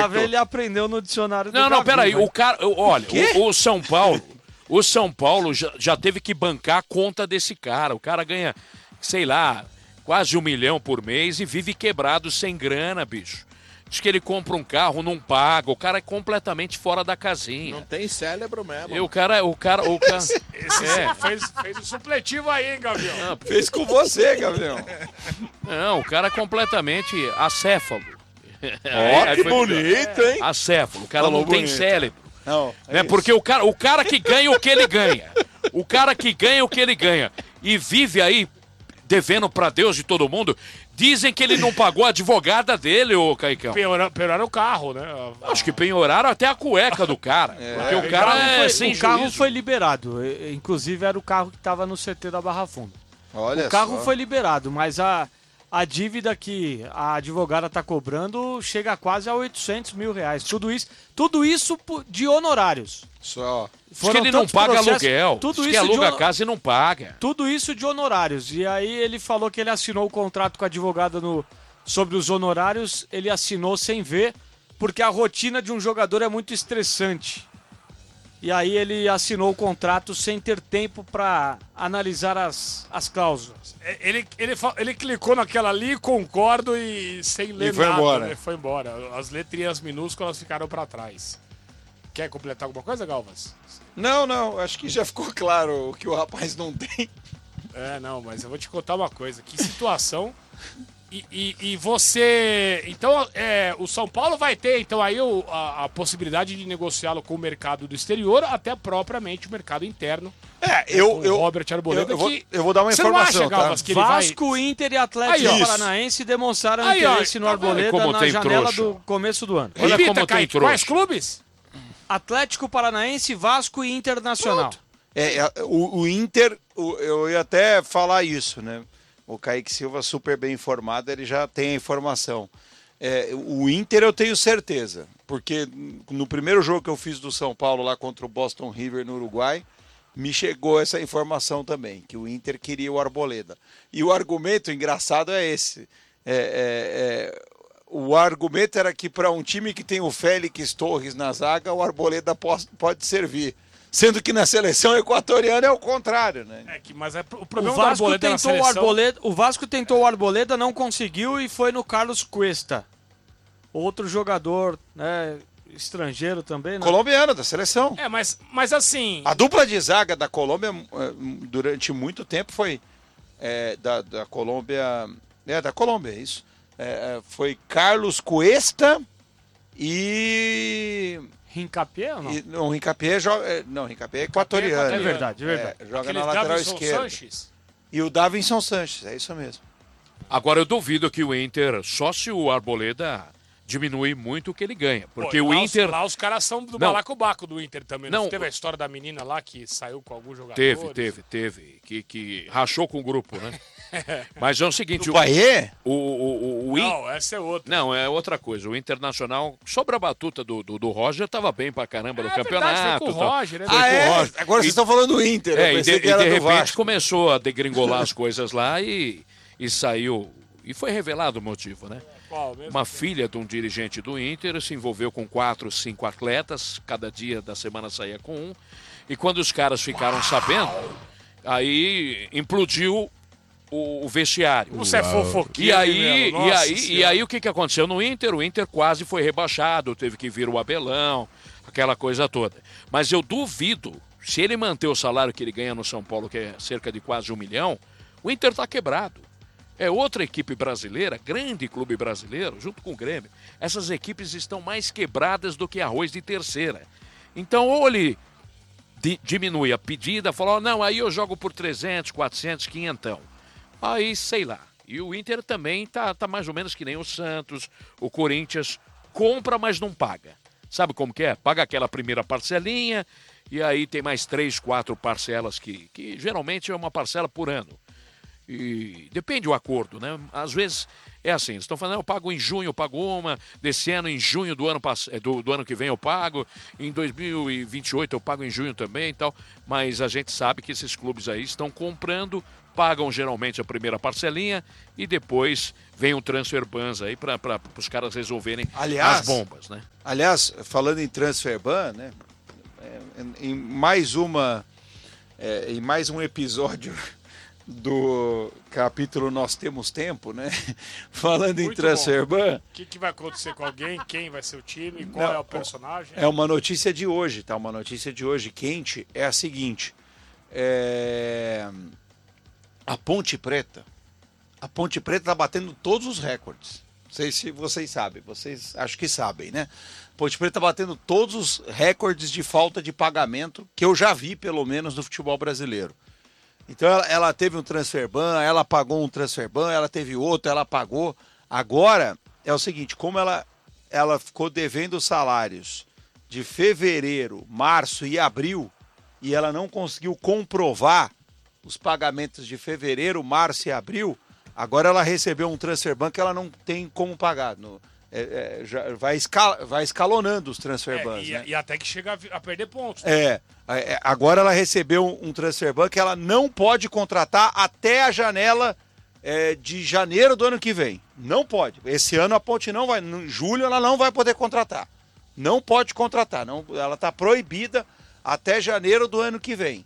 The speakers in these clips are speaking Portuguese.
palavra ele aprendeu no dicionário do Não, peraí. mas... O cara, olha, o São Paulo... O São Paulo já teve que bancar a conta desse cara. O cara ganha, sei lá, quase 1 milhão por mês e vive quebrado sem grana, bicho. Diz que ele compra um carro, não paga. O cara é completamente fora da casinha. Não tem cérebro mesmo. E o cara... Fez o supletivo aí, hein, Gavião? Não, Fez com você, Gabriel. não, o cara é completamente acéfalo. Ó, que bonito, hein? Acéfalo. O cara Falou não tem bonito. cérebro. Não, Né? Porque o cara que ganha o que ele ganha. O cara que ganha o que ele ganha. E vive aí devendo pra Deus e todo mundo. Dizem que ele não pagou a advogada dele, ô Caicão. Penhoraram o carro, né? Acho que penhoraram até a cueca do cara. Porque o cara é sem O carro juízo. foi liberado. Inclusive era o carro que estava no CT da Barra Funda. olha O carro só. foi liberado, mas a dívida que a advogada está cobrando chega a quase a R$800 mil. Tudo isso de honorários. Só. Diz que ele não tantos paga processos, aluguel. tudo Diz que isso de aluga a hono- casa e não paga. Tudo isso de honorários. E aí ele falou que ele assinou o contrato com a advogada sobre os honorários, ele assinou sem ver, porque a rotina de um jogador é muito estressante. E aí ele assinou o contrato sem ter tempo para analisar as cláusulas. Ele clicou naquela ali, concordo e sem ler E foi nada. embora. Né? Foi embora. As letrinhas minúsculas ficaram pra trás. Quer completar alguma coisa, Galvas? Não, acho que já ficou claro o que o rapaz não tem. Não, mas eu vou te contar uma coisa. Que situação. E você... Então, o São Paulo vai ter, então, aí a possibilidade de negociá-lo com o mercado do exterior, até propriamente o mercado interno. O Robert Arboleda, eu vou dar uma Você não acha, informação, Galvas, tá? que ele Vasco, Inter e Atlético Aí, ó. Paranaense demonstraram Aí, ó, interesse no tá vendo Arboleda como na tem janela trouxa? do começo do ano. Olha Repita, como tem Kaique, trouxa. quais clubes? Atlético Paranaense, Vasco e Internacional. O Inter, eu ia até falar isso, né? O Kaique Silva, super bem informado, ele já tem a informação. O Inter eu tenho certeza, porque no primeiro jogo que eu fiz do São Paulo lá contra o Boston River no Uruguai, me chegou essa informação também, que o Inter queria o Arboleda. E o argumento engraçado é esse. O argumento era que para um time que tem o Félix Torres na zaga, o Arboleda pode servir. Sendo que na seleção equatoriana é o contrário, né? Mas o O problema do Vasco Arboleda na tentou seleção... o Vasco tentou o Arboleda, não conseguiu e foi no Carlos Cuesta. Outro jogador, né, estrangeiro também, né? Colombiano, da seleção. Mas assim... A dupla de zaga da Colômbia, durante muito tempo, foi da Colômbia... da Colômbia, é isso. Foi Carlos Cuesta e... Hincapié ou não? O Rincapié joga... Não, Rincapié é equatoriano. É verdade. Joga Aquele na lateral Davinson esquerda. Sanches? E o Davinson Sanches, é isso mesmo. Agora eu duvido que o Inter, só se o Arboleda diminui muito o que ele ganha. Porque o Inter... Lá os caras são do Não. balacobaco do Inter também. Não Não. teve a história da menina lá que saiu com algum jogador? Teve. Que rachou com o grupo, né? Mas é o seguinte... O Bahia? Não, essa é outra. Não, é outra coisa. O Internacional, sobre a batuta do Roger, estava bem pra caramba no campeonato. Verdade, foi com o tal. Roger, né? Agora vocês estão falando do Inter. Eu E pensei de que era do repente Vasco. começou a degringolar as coisas lá e saiu. E foi revelado o motivo, né? Qual mesmo? Uma filha de um dirigente do Inter se envolveu com 4, 5 atletas, cada dia da semana saía com um. E quando os caras ficaram sabendo, aí implodiu o vestiário. Você é fofoqueiro, E aí o que aconteceu no Inter? O Inter quase foi rebaixado, teve que vir o Abelão, aquela coisa toda. Mas eu duvido, se ele manter o salário que ele ganha no São Paulo, que é cerca de quase 1 milhão, o Inter está quebrado. É outra equipe brasileira, grande clube brasileiro, junto com o Grêmio. Essas equipes estão mais quebradas do que arroz de terceira. Então, ou ele diminui a pedida, fala, não, aí eu jogo por 300, 400, 500. Aí, sei lá. E o Inter também tá mais ou menos que nem o Santos, o Corinthians, compra, mas não paga. Sabe como que é? Paga aquela primeira parcelinha e aí tem mais 3, 4 parcelas que geralmente é uma parcela por ano. E depende do acordo, né? Às vezes é assim, eles estão falando, eu pago em junho, eu pago uma, desse ano em junho do ano que vem eu pago, em 2028 eu pago em junho também e tal, mas a gente sabe que esses clubes aí estão comprando pagam geralmente a primeira parcelinha e depois vem um transfer ban aí para os caras resolverem as bombas, né? Aliás, falando em transfer ban, né? Em mais um episódio do capítulo Nós Temos Tempo, né? Falando em transfer ban. O que vai acontecer com alguém? Quem vai ser o time? Qual é o personagem? É uma notícia de hoje, tá? Uma notícia de hoje quente é a seguinte. A Ponte Preta tá batendo todos os recordes. Não sei se vocês sabem, vocês acho que sabem, né? A Ponte Preta tá batendo todos os recordes de falta de pagamento que eu já vi, pelo menos, no futebol brasileiro. Então ela teve um transfer ban, ela pagou um transfer ban, ela teve outro, ela pagou. Agora é o seguinte, como ela ficou devendo salários de fevereiro, março e abril, e ela não conseguiu comprovar os pagamentos de fevereiro, março e abril, agora ela recebeu um transfer ban que ela não tem como pagar. Já vai escalonando os transfer bans. Né? E até que chega a perder pontos. Agora ela recebeu um transfer ban que ela não pode contratar até a janela de janeiro do ano que vem. Não pode. Esse ano a Ponte não vai. Em julho ela não vai poder contratar. Não pode contratar. Não, ela está proibida até janeiro do ano que vem.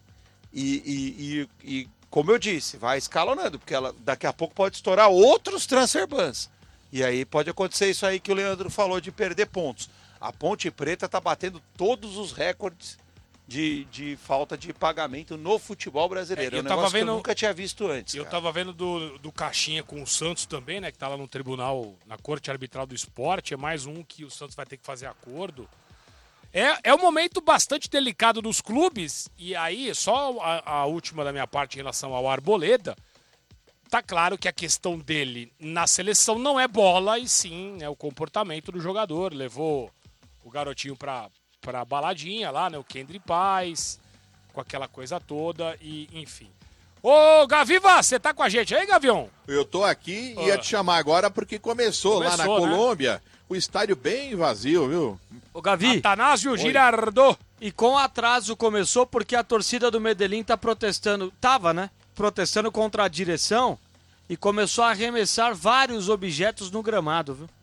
E como eu disse, vai escalonando, porque ela daqui a pouco pode estourar outros transfer bans. E aí pode acontecer isso aí que o Leandro falou de perder pontos. A Ponte Preta está batendo todos os recordes de falta de pagamento no futebol brasileiro. É um negócio que eu nunca tinha visto antes. Eu estava vendo do Caixinha com o Santos também, né? Que está lá no tribunal, na Corte Arbitral do Esporte. É mais um que o Santos vai ter que fazer acordo. É um momento bastante delicado dos clubes. E aí, só a última da minha parte em relação ao Arboleda. Tá claro que a questão dele na seleção não é bola, e sim, né, o comportamento do jogador. Levou o garotinho pra baladinha lá, né? O Kendry Paz, com aquela coisa toda, e enfim. Ô, Gaviva, você tá com a gente aí, Gavião? Eu tô aqui e ia te chamar agora porque começou lá na Colômbia, o estádio bem vazio, viu? Ô, Gavi. Atanásio Girardot. E com atraso começou porque a torcida do Medellín tá protestando, protestando contra a direção e começou a arremessar vários objetos no gramado, viu?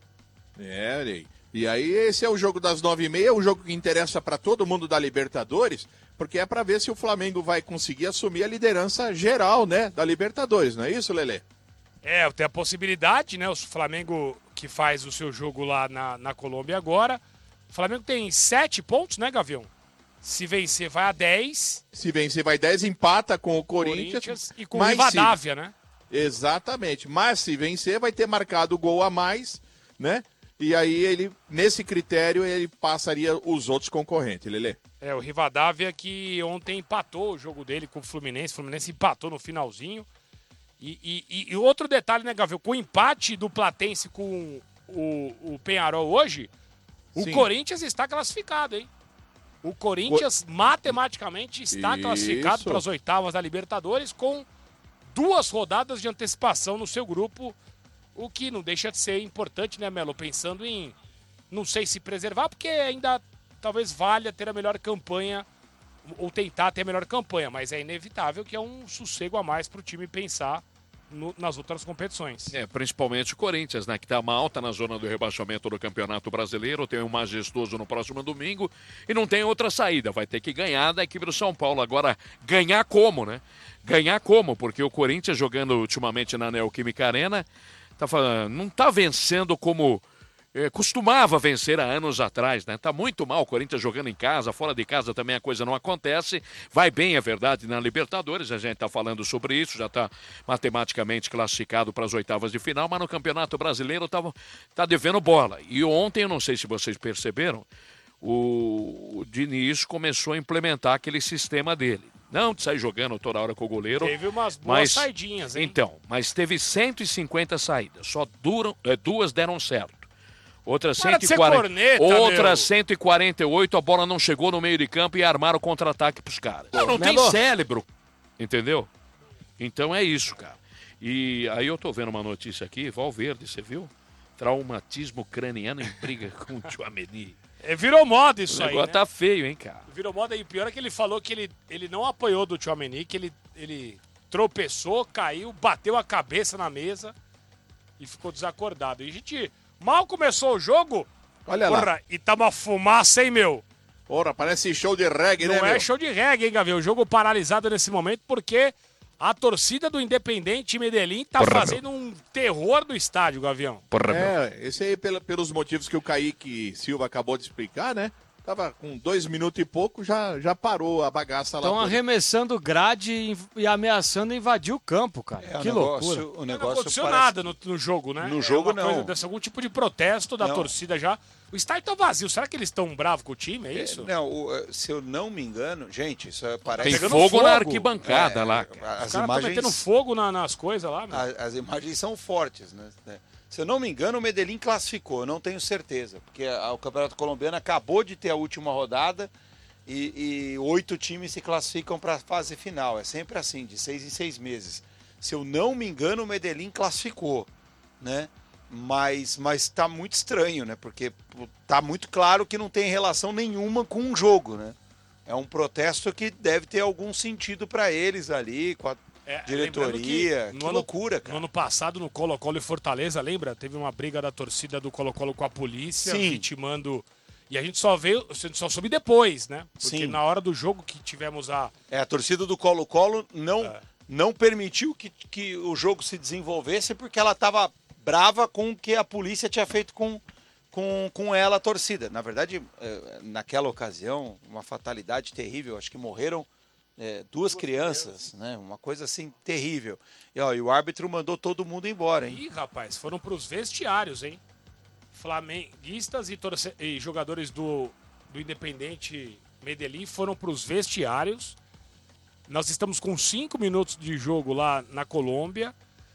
Ney. E aí esse é o jogo das 9h30, o jogo que interessa para todo mundo da Libertadores, porque é para ver se o Flamengo vai conseguir assumir a liderança geral, né, da Libertadores, não é isso, Lelê? Tem a possibilidade, né, o Flamengo que faz o seu jogo lá na Colômbia agora. O Flamengo tem 7 pontos, né, Gavião? Se vencer vai a 10. Se vencer vai 10, empata com o Corinthians e com o Rivadavia, né? Exatamente, mas se vencer vai ter marcado o gol a mais, né? E aí ele, nesse critério, ele passaria os outros concorrentes, Lelê. O Rivadavia que ontem empatou o jogo dele com o Fluminense empatou no finalzinho. E outro detalhe, né, Gavião, com o empate do Platense com o Peñarol hoje, o Corinthians está classificado, hein? O Corinthians matematicamente está classificado para as oitavas da Libertadores com 2 rodadas de antecipação no seu grupo, o que não deixa de ser importante, né, Melo? Pensando em, não sei se preservar, porque ainda talvez valha ter a melhor campanha, ou tentar ter a melhor campanha, mas é inevitável que é um sossego a mais para o time pensar nas outras competições. Principalmente o Corinthians, né, que está mal, tá na zona do rebaixamento do Campeonato Brasileiro, tem um majestoso no próximo domingo e não tem outra saída, vai ter que ganhar da equipe do São Paulo. Agora, ganhar como, né? Ganhar como? Porque o Corinthians jogando ultimamente na Neoquímica Arena, não tá vencendo como costumava vencer há anos atrás, né? Tá muito mal o Corinthians jogando em casa, fora de casa também a coisa não acontece. Vai bem, é verdade, na Libertadores, a gente tá falando sobre isso, já tá matematicamente classificado para as oitavas de final, mas no Campeonato Brasileiro tá devendo bola. E ontem, eu não sei se vocês perceberam, o Diniz começou a implementar aquele sistema dele. Não de sair jogando toda hora com o goleiro. Teve umas boas saidinhas, hein? Então, mas teve 150 saídas, só 2 deram certo. Outras 148, a bola não chegou no meio de campo e armaram o contra-ataque pros caras. Não tem cérebro, entendeu? Então é isso, cara. E aí eu tô vendo uma notícia aqui, Valverde, você viu? Traumatismo craniano em briga com o Tchouaméni. Virou moda isso aí, agora né? Tá feio, hein, cara? Virou moda e o pior é que ele falou que ele não apoiou do Tchouaméni, que ele tropeçou, caiu, bateu a cabeça na mesa e ficou desacordado. E a gente mal começou o jogo, Olha porra, lá. e tá uma fumaça, hein, meu? Porra, parece show de reggae, né, Não é meu? show de reggae, hein, Gavião? O jogo paralisado nesse momento porque a torcida do Independente Medellín tá fazendo um terror no estádio, Gavião. Esse aí pelos motivos que o Kaique Silva acabou de explicar, né? Tava com 2 minutos e pouco, já parou a bagaça lá. Estão toda. arremessando grade e ameaçando invadir o campo, cara. Que loucura. O Não negócio aconteceu parece... nada no jogo, né? No jogo, uma coisa, não. deve ser algum tipo de protesto da Não. torcida já. O estádio tá vazio. Será que eles estão bravos com o time? É isso? Não, se eu não me engano, gente, isso parece... Tem pegando fogo, fogo. na arquibancada lá. As Os caras estão imagens... metendo fogo nas coisas lá, meu. As imagens são fortes, né? Se eu não me engano, o Medellín classificou, eu não tenho certeza, porque o Campeonato Colombiano acabou de ter a última rodada e 8 times se classificam para a fase final. É sempre assim, de 6 em 6 meses. Se eu não me engano, o Medellín classificou, né? Mas tá muito estranho, né? Porque tá muito claro que não tem relação nenhuma com o jogo, né? É um protesto que deve ter algum sentido para eles ali, com a diretoria. Que loucura, cara. No ano passado, no Colo-Colo e Fortaleza, lembra? Teve uma briga da torcida do Colo-Colo com a polícia, Sim. vitimando... E a gente só soube depois, né? Porque Sim. na hora do jogo que tivemos a... A torcida do Colo-Colo não permitiu que o jogo se desenvolvesse porque ela estava brava com o que a polícia tinha feito com ela, a torcida. Na verdade, naquela ocasião, uma fatalidade terrível. Acho que morreram 2 crianças, né? Uma coisa assim terrível. E o árbitro mandou todo mundo embora, hein? Ih, rapaz, foram pros vestiários, hein? Flamenguistas e jogadores do Independente Medellín foram pros vestiários. Nós estamos com 5 minutos de jogo lá na Colômbia.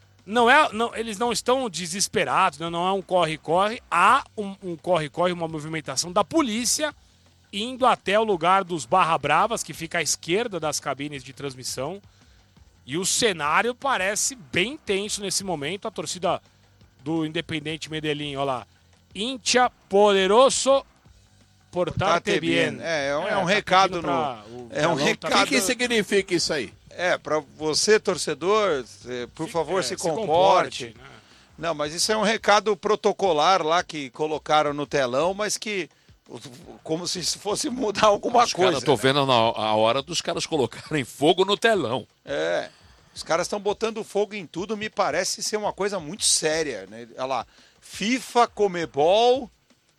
Eles não estão desesperados, né? Não é um corre-corre. Há um corre-corre, uma movimentação da polícia indo até o lugar dos Barra Bravas, que fica à esquerda das cabines de transmissão. E o cenário parece bem tenso nesse momento. A torcida do Independente Medellín, olha lá. Hincha poderoso portarte bien. É um recado O que significa isso aí? Para você, torcedor, por favor, se comporte. Né? Não, mas isso é um recado protocolar lá que colocaram no telão, mas que como se isso fosse mudar alguma coisa. Eu tô vendo a hora dos caras colocarem fogo no telão. Os caras estão botando fogo em tudo, me parece ser uma coisa muito séria, né? Olha lá, FIFA, Comebol,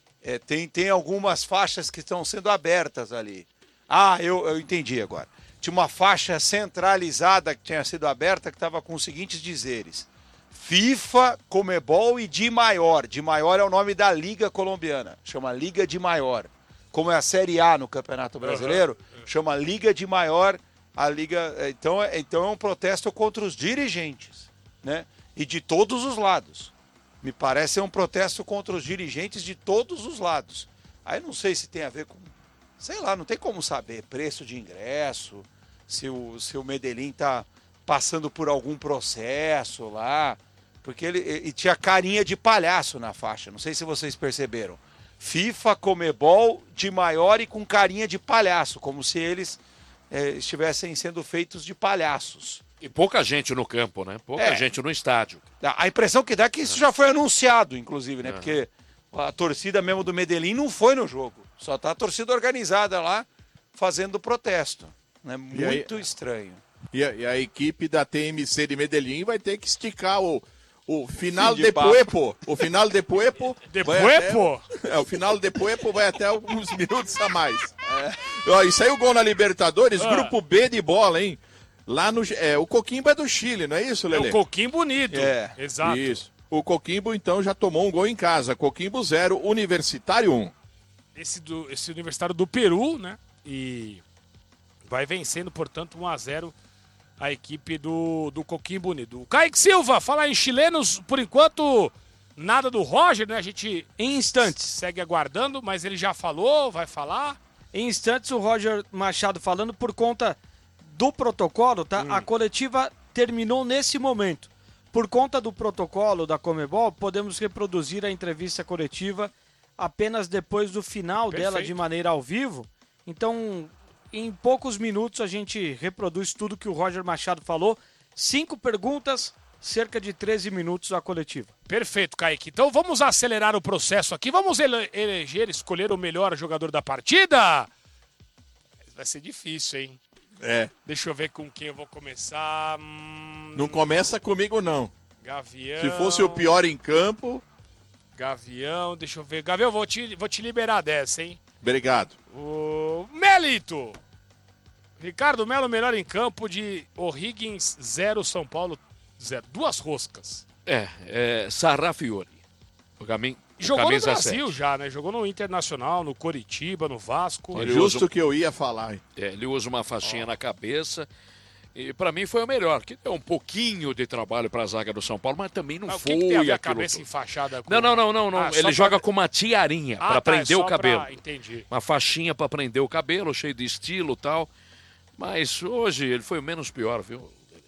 tem algumas faixas que estão sendo abertas ali. Eu entendi agora. Tinha uma faixa centralizada que tinha sido aberta que estava com os seguintes dizeres: FIFA, Comebol e Di Maior. Di Maior é o nome da Liga Colombiana, chama Liga Di Maior. Como é a Série A no Campeonato Brasileiro, chama Liga Di Maior. A Liga, então é um protesto contra os dirigentes, né? E de todos os lados. Me parece ser um protesto contra os dirigentes de todos os lados. Aí não sei se tem a ver com, sei lá, não tem como saber preço de ingresso, se o Medellín tá passando por algum processo lá, porque ele tinha carinha de palhaço na faixa, não sei se vocês perceberam. FIFA, Comebol, Di Maior e com carinha de palhaço, como se eles estivessem sendo feitos de palhaços. E pouca gente no campo, né? Pouca gente no estádio. A impressão que dá é que isso já foi anunciado, inclusive, né? Porque a torcida mesmo do Medellín não foi no jogo. Só tá a torcida organizada lá fazendo protesto. Né? Muito estranho. E a equipe da TMC de Medellín vai ter que esticar o final Fim de de papo. Puepo. O final de Puepo. De vai Puepo? O final de Puepo vai até alguns minutos a mais. Ó, e saiu o gol na Libertadores, grupo B de bola, hein? Lá no. O Coquimbo é do Chile, não é isso, Lelê? O Coquimbo bonito. Exato. Isso. O Coquimbo, então, já tomou um gol em casa. Coquimbo 0, Universitário 1. Esse Universitário do Peru, né? E vai vencendo, portanto, 1-0 a equipe do Coquimbo Unido. O Kaique Silva, falar em chilenos, por enquanto, nada do Roger, né? A gente Em instantes. segue aguardando, mas ele já falou, vai falar. Em instantes, o Roger Machado falando por conta do protocolo, tá? A coletiva terminou nesse momento. Por conta do protocolo da Comebol, podemos reproduzir a entrevista coletiva apenas depois do final dela de maneira ao vivo. Então, em poucos minutos a gente reproduz tudo que o Roger Machado falou, 5 perguntas, cerca de 13 minutos a coletiva. Perfeito, Kaique. Então vamos acelerar o processo aqui. Vamos escolher o melhor jogador da partida? Vai ser difícil, hein? Deixa eu ver com quem eu vou começar. Não começa comigo, não. Gavião. Se fosse o pior em campo... Gavião, deixa eu ver. Gavião, vou te liberar dessa, hein? Obrigado. O Melito. Ricardo Melo, melhor em campo de O'Higgins 0, São Paulo 0. 2 roscas. Sarrafiori. Jogou no camisa Brasil 7. já, né? Jogou no Internacional, no Coritiba, no Vasco. Ele Justo que eu ia falar. Hein? Ele usa uma faixinha na cabeça. E pra mim foi o melhor, que deu um pouquinho de trabalho pra zaga do São Paulo, mas também não O foi que tem a ver a aquilo cabeça tudo. enfaixada? Com... Não. Ah, Ele só joga pra- com uma tiarinha pra tá, prender só o cabelo. Entendi. Uma faixinha pra prender o cabelo, cheio de estilo e tal. Mas hoje ele foi o menos pior, viu?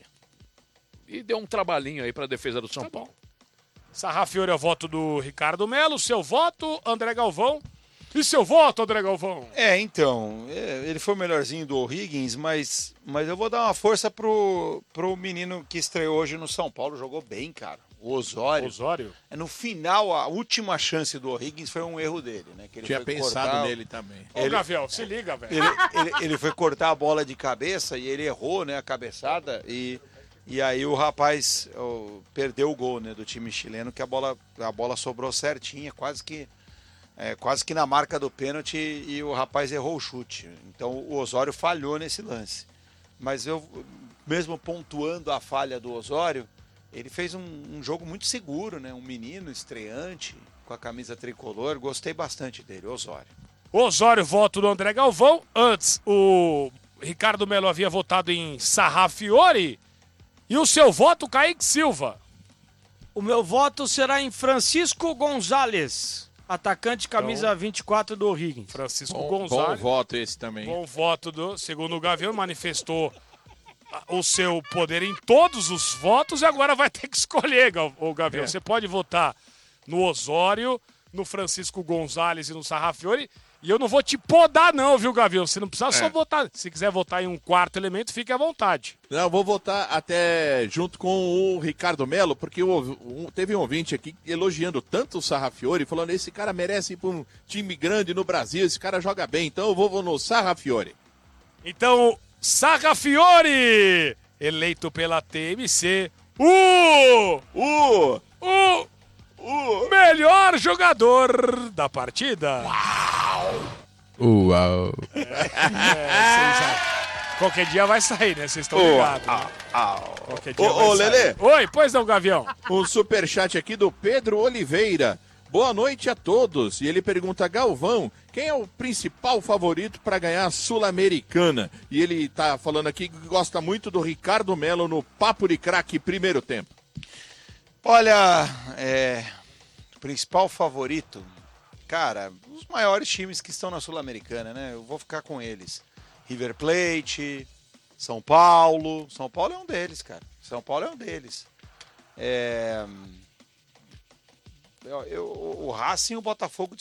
E deu um trabalhinho aí pra defesa do São Paulo. Sarrafiori é o voto do Ricardo Melo. Seu voto, André Galvão. E seu voto, André Galvão? Então, ele foi o melhorzinho do O'Higgins, mas eu vou dar uma força pro menino que estreou hoje no São Paulo, jogou bem, cara. O Osório. Osório? No final, a última chance do O'Higgins foi um erro dele, né? Que ele Tinha foi pensado cortar- nele também. Ô, Gavião, se liga, velho. Ele foi cortar a bola de cabeça e ele errou, né, a cabeçada e aí o rapaz perdeu o gol, né, do time chileno, que a bola sobrou certinha, quase que na marca do pênalti e o rapaz errou o chute. Então o Osório falhou nesse lance. Mas eu, mesmo pontuando a falha do Osório, ele fez um jogo muito seguro, né? Um menino estreante com a camisa tricolor. Gostei bastante dele, Osório. Osório, voto do André Galvão. Antes, o Ricardo Melo havia votado em Sarrafiori. E o seu voto, Kaique Silva. O meu voto será em Francisco Gonzalez, atacante camisa 24 do O'Higgins. Francisco Bom Gonzalez. voto esse também. Bom voto do, segundo o Gavião, manifestou o seu poder em todos os votos e agora vai ter que escolher, o Gavião. Você pode votar no Osório, no Francisco Gonzalez e no Sarrafiori. E eu não vou te podar não, viu, Gavião? Você não precisa só votar. Se quiser votar em um quarto elemento, fique à vontade. Não, vou votar até junto com o Ricardo Melo, porque teve um ouvinte aqui elogiando tanto o Sarrafiori, falando esse cara merece ir para um time grande no Brasil, esse cara joga bem, então eu vou no Sarrafiori. Então, Sarrafiori, eleito pela TMC, o melhor jogador da partida. Uau! Qualquer dia vai sair, né? Vocês estão ligados. Né? Qualquer dia vai Ô, sair. Lelê. Oi, pois não, Gavião. Um superchat aqui do Pedro Oliveira. Boa noite a todos. E ele pergunta, Galvão, quem é o principal favorito para ganhar a Sul-Americana? E ele tá falando aqui que gosta muito do Ricardo Melo no Papo de Craque primeiro tempo. Olha, o principal favorito, cara, os maiores times que estão na Sul-Americana, né? Eu vou ficar com eles. River Plate, São Paulo. São Paulo é um deles, cara. São Paulo é um deles. O Racing, o Botafogo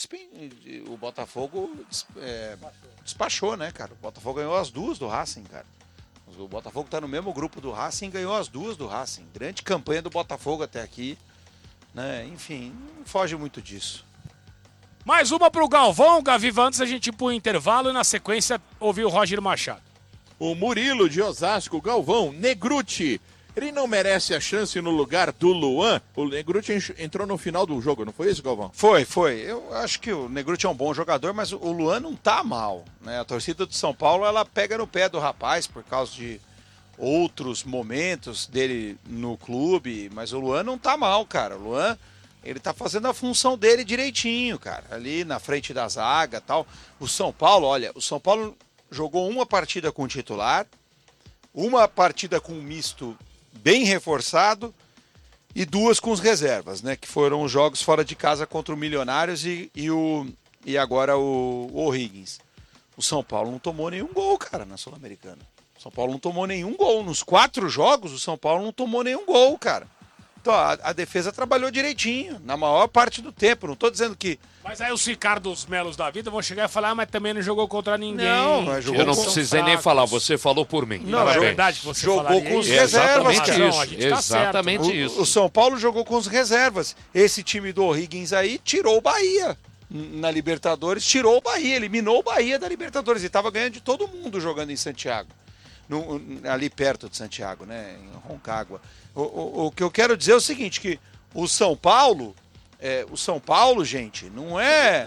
despachou, né, cara? O Botafogo ganhou as duas do Racing, cara. O Botafogo tá no mesmo grupo do Racing e ganhou as duas do Racing. Grande campanha do Botafogo até aqui, né? Enfim, não foge muito disso. Mais uma pro Galvão, Gaviva, antes a gente ir pro intervalo e na sequência ouvir o Roger Machado. O Murilo de Osasco, Galvão, Negruti. Ele não merece a chance no lugar do Luan? O Negruti entrou no final do jogo, não foi isso, Galvão? Foi. Eu acho que o Negruti é um bom jogador, mas o Luan não tá mal, né? A torcida do São Paulo, ela pega no pé do rapaz por causa de outros momentos dele no clube, mas o Luan não tá mal, cara. O Luan, ele tá fazendo a função dele direitinho, cara, ali na frente da zaga e tal. O São Paulo jogou uma partida com o titular, uma partida com um misto bem reforçado e duas com os reservas, né? Que foram os jogos fora de casa contra o Milionários e agora o O'Higgins. O São Paulo não tomou nenhum gol, cara, na Sul-Americana. O São Paulo não tomou nenhum gol. Nos 4 jogos, o São Paulo não tomou nenhum gol, cara. Então, a defesa trabalhou direitinho, na maior parte do tempo. Não estou dizendo que... Mas aí os Ricardos Melos da vida vão chegar e falar, mas também não jogou contra ninguém. Não, mas jogou Eu não com- precisei nem falar, você falou por mim. Não, é jogou- verdade que você jogou falaria com os isso. reservas, Exatamente cara. isso. A gente tá Exatamente certo. isso. O São Paulo jogou com os reservas. Esse time do O'Higgins aí tirou o Bahia na Libertadores, tirou o Bahia, eliminou o Bahia da Libertadores. E estava ganhando de todo mundo jogando em Santiago. Ali perto de Santiago, né? Em Roncagua. O que eu quero dizer é o seguinte, que o São Paulo, gente, não é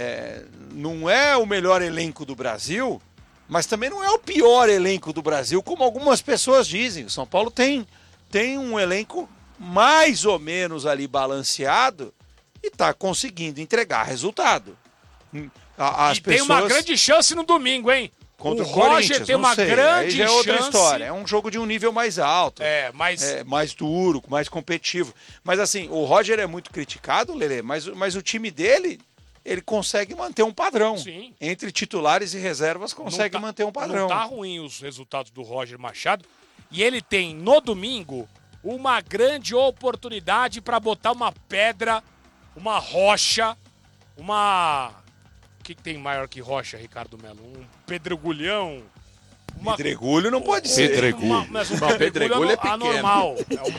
o melhor elenco do Brasil, mas também não é o pior elenco do Brasil, como algumas pessoas dizem. O São Paulo tem um elenco mais ou menos ali balanceado e está conseguindo entregar resultado. As E tem uma pessoas- grande chance no domingo, hein? Contra o o Roger Corinthians, tem não uma sei. grande Aí já é outra chance. história. É um jogo de um nível mais alto. Mas Mais duro, mais competitivo. Mas assim, o Roger é muito criticado, Lelê, mas o time dele, ele consegue manter um padrão. Sim. Entre titulares e reservas, consegue não tá- manter um padrão. Não tá ruim os resultados do Roger Machado. E ele tem, no domingo, uma grande oportunidade para botar uma pedra, uma rocha, uma... O que tem maior que rocha, Ricardo Melo? Um pedregulhão? Uma... Pedregulho não pode ser. Pedregulho. Mas um Não, pedregulho é pequeno. anormal.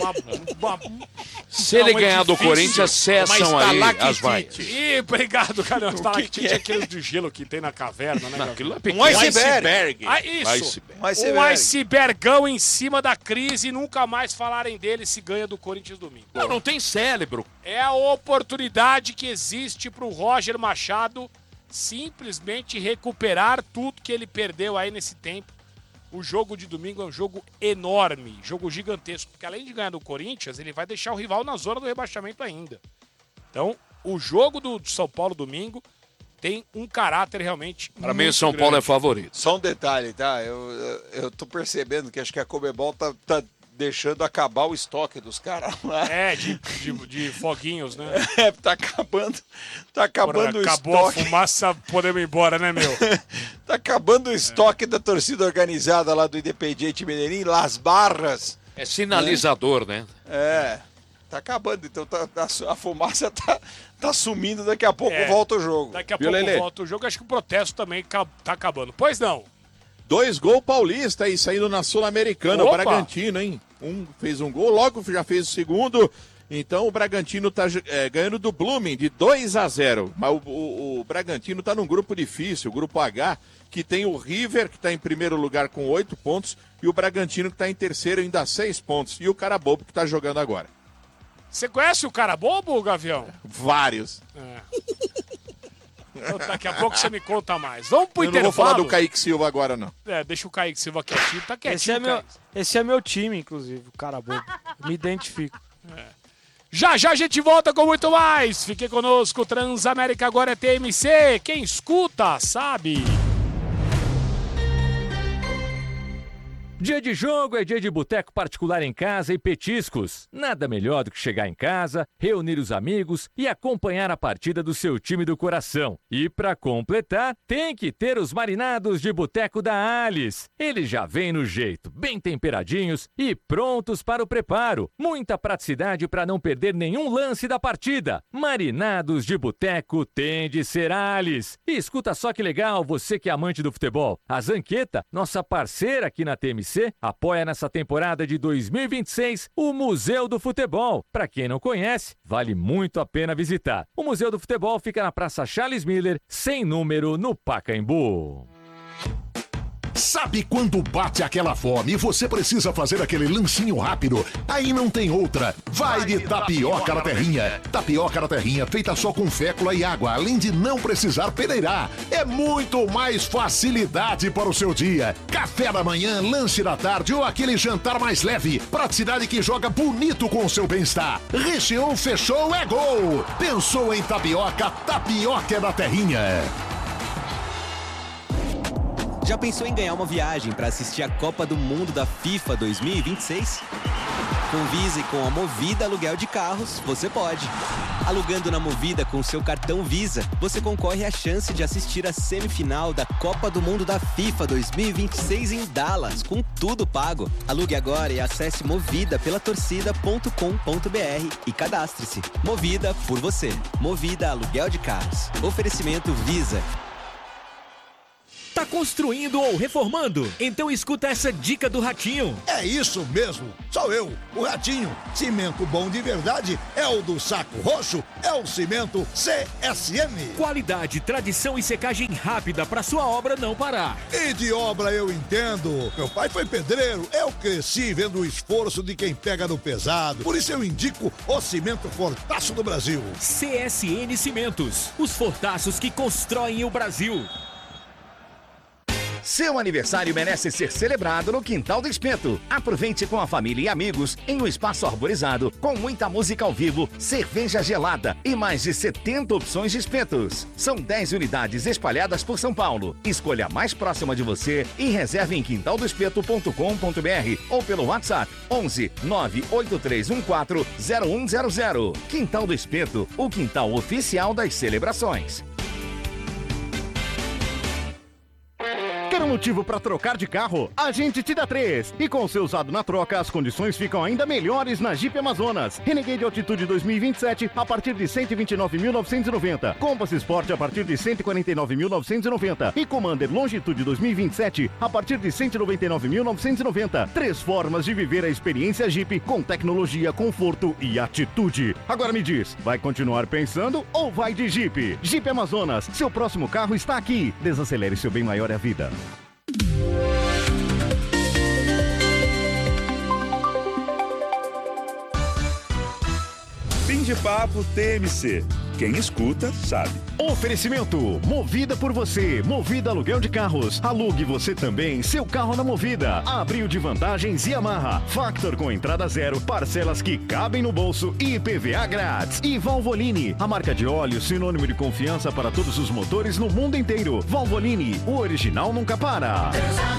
Se ele Não, é ganhar do difícil. Corinthians, cessam Uma aí estalactite. as vaias. Ih, obrigado, cara. que é? Aqueles de gelo que tem na caverna, né? Aquilo é Um pequeno. iceberg. Ah, isso. Iceberg. Um iceberg. Um icebergão em cima da crise e nunca mais falarem dele se ganha do Corinthians domingo. Não tem cérebro. É a oportunidade que existe pro Roger Machado simplesmente recuperar tudo que ele perdeu aí nesse tempo. O jogo de domingo é um jogo enorme, jogo gigantesco, porque além de ganhar do Corinthians, ele vai deixar o rival na zona do rebaixamento ainda. Então, o jogo do São Paulo domingo tem um caráter realmente Para mim, o muito São Paulo é grande. favorito. Só um detalhe, tá? Eu tô percebendo que acho que a Conmebol tá deixando acabar o estoque dos caras lá. É, de foguinhos, né? Tá acabando o Acabou a estoque. fumaça, podemos ir embora, né, meu? Tá acabando o estoque da torcida organizada lá do Independiente Medellín, Las Barras. É sinalizador, né? Tá acabando. Então a fumaça tá sumindo, daqui a pouco volta o jogo. Daqui a Viu, pouco Lelê? volta o jogo. Acho que o protesto também tá acabando. Pois não. 2 gols paulista aí, saindo na Sul-Americana. O Opa! Bragantino, hein? Fez um gol, logo já fez o segundo. Então o Bragantino tá ganhando do Blooming de 2-0. Mas o Bragantino tá num grupo difícil, o grupo H, que tem o River, que tá em primeiro lugar com 8 pontos, e o Bragantino, que tá em terceiro, ainda 6 pontos. E o cara bobo que tá jogando agora. Você conhece o cara bobo, Gavião? Vários. Então, daqui a pouco você me conta mais. Vamos pro Eu não intervalo. vou falar do Kaique Silva agora, não. Deixa o Kaique Silva quietinho. Tá quietinho, Esse é meu time, inclusive, o cara bobo. Me identifico. Já a gente volta com muito mais. Fique conosco, Transamérica agora é TMC. Quem escuta, sabe. Dia de jogo é dia de boteco particular em casa e petiscos. Nada melhor do que chegar em casa, reunir os amigos e acompanhar a partida do seu time do coração. E para completar, tem que ter os marinados de boteco da Alice. Eles já vêm no jeito, bem temperadinhos e prontos para o preparo. Muita praticidade para não perder nenhum lance da partida. Marinados de boteco tem de ser Alice. E escuta só que legal, você que é amante do futebol. A Zanqueta, nossa parceira aqui na TMC, apoia nessa temporada de 2026 o Museu do Futebol. Para quem não conhece, vale muito a pena visitar. O Museu do Futebol fica na Praça Charles Miller, sem número, no Pacaembu. Sabe quando bate aquela fome e você precisa fazer aquele lanchinho rápido? Aí não tem outra. Vai de tapioca na terrinha. Tapioca na terrinha feita só com fécula e água, além de não precisar peneirar. É muito mais facilidade para o seu dia. Café da manhã, lanche da tarde ou aquele jantar mais leve. Praticidade que joga bonito com o seu bem-estar. Recheou, fechou, é gol. Pensou em tapioca, tapioca é da terrinha. Já pensou em ganhar uma viagem para assistir a Copa do Mundo da FIFA 2026? Com Visa e com a Movida Aluguel de Carros, você pode. Alugando na Movida com seu cartão Visa, você concorre à chance de assistir a semifinal da Copa do Mundo da FIFA 2026 em Dallas, com tudo pago. Alugue agora e acesse movidapellatorcida.com.br e cadastre-se. Movida por você. Movida Aluguel de Carros. Oferecimento Visa. Tá construindo ou reformando? Então escuta essa dica do Ratinho. É isso mesmo, sou eu, o Ratinho. Cimento bom de verdade é o do Saco Roxo, é o cimento CSM. Qualidade, tradição e secagem rápida para sua obra não parar. E de obra eu entendo. Meu pai foi pedreiro, eu cresci vendo o esforço de quem pega no pesado. Por isso eu indico o cimento Fortaço do Brasil. CSN Cimentos, os fortaços que constroem o Brasil. Seu aniversário merece ser celebrado no Quintal do Espeto. Aproveite com a família e amigos em um espaço arborizado, com muita música ao vivo, cerveja gelada e mais de 70 opções de espetos. São 10 unidades espalhadas por São Paulo. Escolha a mais próxima de você e reserve em quintaldoespeto.com.br ou pelo WhatsApp 11 98314 0100. Quintal do Espeto, o quintal oficial das celebrações. Quer um motivo para trocar de carro? A gente te dá 3. E com o seu usado na troca, as condições ficam ainda melhores na Jeep Amazonas. Renegade Altitude 2027 a partir de 129.990. Compass Sport a partir de 149.990. E Commander Longitude 2027 a partir de 199.990. 3 formas de viver a experiência Jeep com tecnologia, conforto e atitude. Agora me diz, vai continuar pensando ou vai de Jeep? Jeep Amazonas, seu próximo carro está aqui. Desacelere, seu bem maior é a vida. Fim de papo TMC. Quem escuta, sabe. Oferecimento, Movida por você, Movida Aluguel de Carros. Alugue você também seu carro na Movida. Abril de vantagens Yamaha. Factor com entrada zero, parcelas que cabem no bolso e IPVA grátis. E Valvoline, a marca de óleo sinônimo de confiança para todos os motores no mundo inteiro. Valvoline, o original nunca para.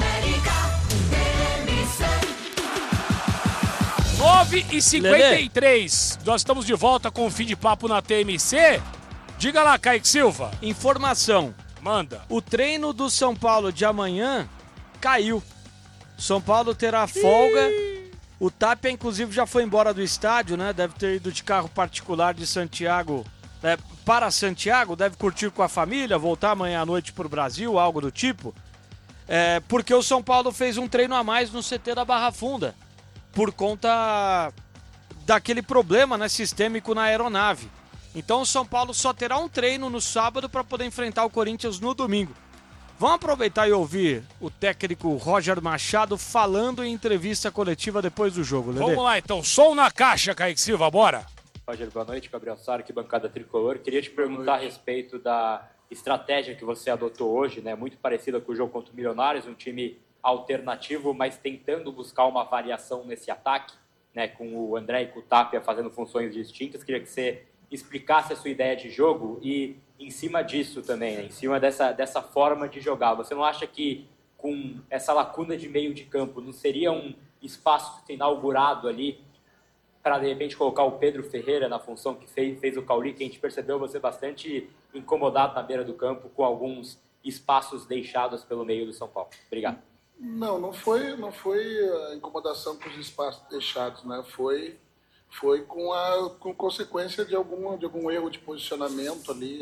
9h53, nós estamos de volta com o Fim de Papo na TMC. Diga lá, Kaique Silva. Informação. Manda. O treino do São Paulo de amanhã caiu. São Paulo terá folga. O Tapia, inclusive, já foi embora do estádio, né? Deve ter ido de carro particular de Santiago para Santiago. Deve curtir com a família, voltar amanhã à noite para o Brasil, algo do tipo. Porque o São Paulo fez um treino a mais no CT da Barra Funda, por conta daquele problema, né, sistêmico na aeronave. Então o São Paulo só terá um treino no sábado para poder enfrentar o Corinthians no domingo. Vamos aproveitar e ouvir o técnico Roger Machado falando em entrevista coletiva depois do jogo, Lelê. Vamos lá então, som na caixa, Kaique Silva, bora! Roger, boa noite, Gabriel Sara, aqui bancada tricolor. Queria te perguntar a respeito da estratégia que você adotou hoje, né, muito parecida com o jogo contra o Milionários, um time alternativo, mas tentando buscar uma variação nesse ataque, né, com o André e com o Tapia fazendo funções distintas. Queria que você explicasse a sua ideia de jogo e, em cima disso também, né, em cima dessa forma de jogar, você não acha que com essa lacuna de meio de campo não seria um espaço inaugurado ali para, de repente, colocar o Pedro Ferreira na função que fez o Cauli, que a gente percebeu você bastante incomodado na beira do campo com alguns espaços deixados pelo meio do São Paulo? Obrigado. Não foi a incomodação com os espaços deixados, né? Foi com consequência de algum erro de posicionamento ali,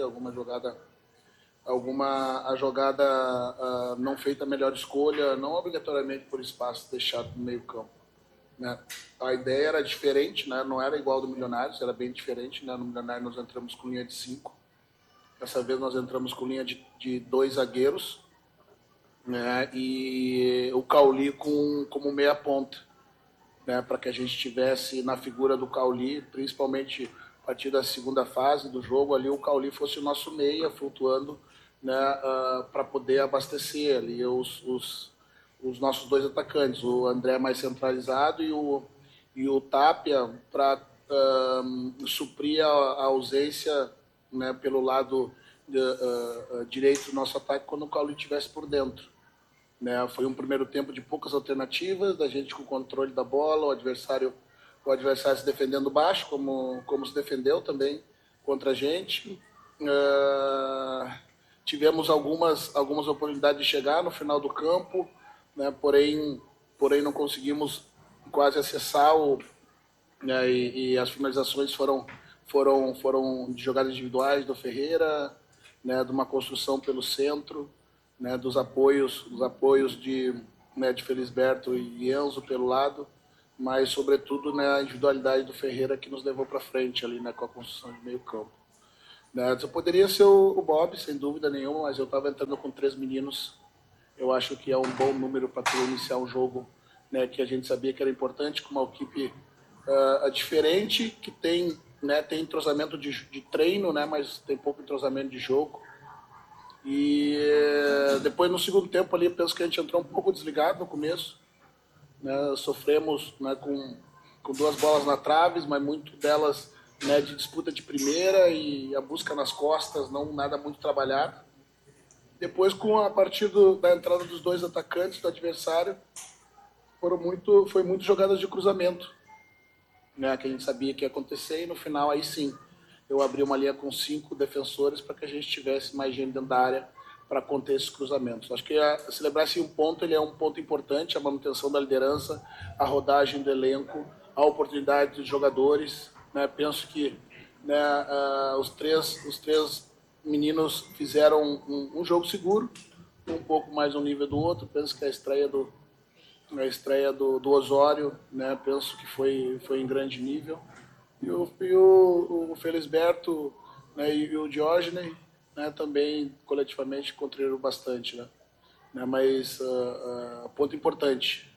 a jogada não feita a melhor escolha, não obrigatoriamente por espaço deixado no meio campo, né? A ideia era diferente, né? Não era igual do Milionários, era bem diferente, né? No Milionários nós entramos com linha de 5, dessa vez nós entramos com linha de 2 zagueiros, né, e o Cauli como meia ponta, né, para que a gente tivesse na figura do Cauli, principalmente a partir da segunda fase do jogo, ali o Cauli fosse o nosso meia, flutuando, né, para poder abastecer ali os nossos 2 atacantes, o André mais centralizado e o Tapia para suprir a ausência, né, pelo lado direito do nosso ataque quando o Cauli estivesse por dentro. Né, foi um primeiro tempo de poucas alternativas, da gente com o controle da bola, o adversário o adversário se defendendo baixo, como se defendeu também contra a gente. Tivemos algumas oportunidades de chegar no final do campo, né? Porém não conseguimos quase acessar né? E as finalizações foram de jogadas individuais do Ferreira, né? De uma construção pelo centro, né? Dos apoios de Felisberto e Enzo pelo lado, mas sobretudo, né, a individualidade do Ferreira que nos levou para frente ali, né, com a construção de meio campo. Né, poderia ser o Bob, sem dúvida nenhuma, mas eu estava entrando com 3 meninos. Eu acho que é um bom número para iniciar um jogo, né, que a gente sabia que era importante, com uma equipe diferente, que tem entrosamento de treino, né, mas tem pouco entrosamento de jogo. E depois, no segundo tempo ali, eu penso que a gente entrou um pouco desligado no começo. Né, sofremos, né, com 2 bolas na trave, mas muito delas, né, de disputa de primeira e a busca nas costas, não nada muito trabalhado. Depois, a partir da entrada dos 2 atacantes do adversário, foi muito jogadas de cruzamento, né, que a gente sabia que ia acontecer, e no final, aí sim, eu abri uma linha com 5 defensores para que a gente tivesse mais gente dentro da área para conter esses cruzamentos. Acho que celebrar-se um ponto, ele é um ponto importante, a manutenção da liderança, a rodagem do elenco, a oportunidade dos jogadores. Né? Penso que, né, os três meninos fizeram um jogo seguro, um pouco mais um nível do outro. Penso que a estreia do Osório, né, penso que foi em grande nível. E o Felisberto, né, e o Diógenes, né, também coletivamente contribuíram bastante, né? Mas ponto importante.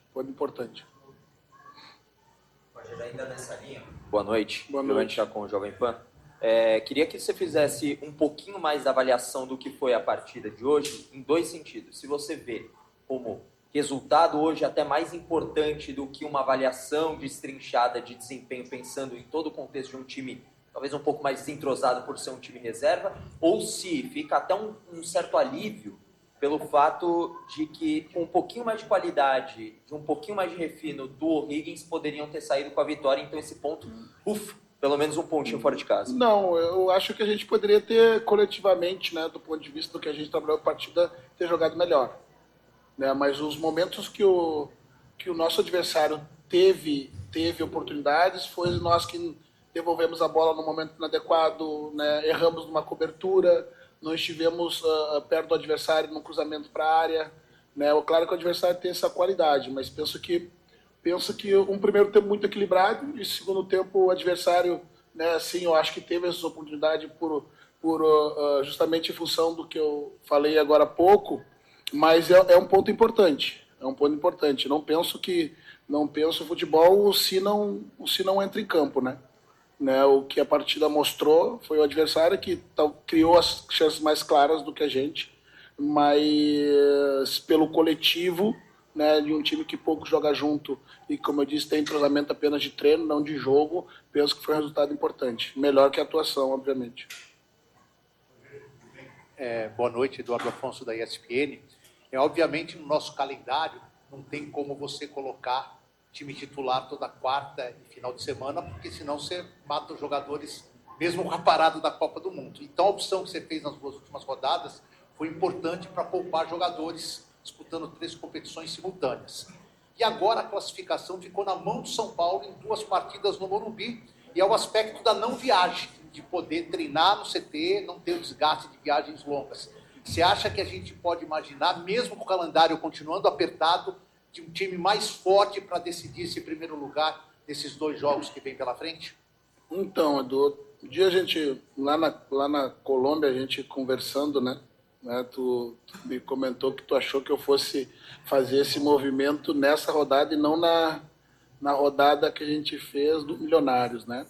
Roger, ainda nessa linha. Boa noite. Boa noite. Eu com o Jovem Pan. Queria que você fizesse um pouquinho mais da avaliação do que foi a partida de hoje, em 2 sentidos. Se você vê como resultado hoje até mais importante do que uma avaliação destrinchada de desempenho, pensando em todo o contexto de um time talvez um pouco mais desentrosado por ser um time reserva, ou se fica até um certo alívio pelo fato de que com um pouquinho mais de qualidade, de um pouquinho mais de refino do O'Higgins, poderiam ter saído com a vitória. Então esse ponto, pelo menos um pontinho fora de casa. Não, eu acho que a gente poderia ter coletivamente, né, do ponto de vista do que a gente trabalhou a partida, ter jogado melhor. Né? Mas os momentos que o nosso adversário teve oportunidades, foi nós que devolvemos a bola no momento inadequado, né? Erramos numa cobertura, não estivemos perto do adversário no cruzamento para a área. Né? Claro que o adversário tem essa qualidade, mas penso que um primeiro tempo muito equilibrado e segundo tempo o adversário, né, sim, eu acho que teve essa oportunidade justamente em função do que eu falei agora há pouco, mas é um ponto importante. Não penso futebol se não entra em campo, né? O que a partida mostrou foi o adversário que criou as chances mais claras do que a gente, mas pelo coletivo, né, de um time que pouco joga junto e, como eu disse, tem entrosamento apenas de treino, não de jogo, penso que foi um resultado importante. Melhor que a atuação, obviamente. Boa noite, Eduardo Afonso, da ESPN. Obviamente, no nosso calendário, não tem como você colocar time titular toda quarta e final de semana, porque senão você mata os jogadores, mesmo com a parada da Copa do Mundo. Então, a opção que você fez nas 2 últimas rodadas foi importante para poupar jogadores disputando 3 competições simultâneas. E agora a classificação ficou na mão do São Paulo em 2 partidas no Morumbi, e é o aspecto da não viagem, de poder treinar no CT, não ter o desgaste de viagens longas. Você acha que a gente pode imaginar, mesmo com o calendário continuando apertado, de um time mais forte para decidir esse primeiro lugar nesses 2 jogos que vem pela frente? Então, Edu, um dia a gente, lá na Colômbia, a gente conversando, né? Tu me comentou que tu achou que eu fosse fazer esse movimento nessa rodada e não na rodada que a gente fez do Milionários, né?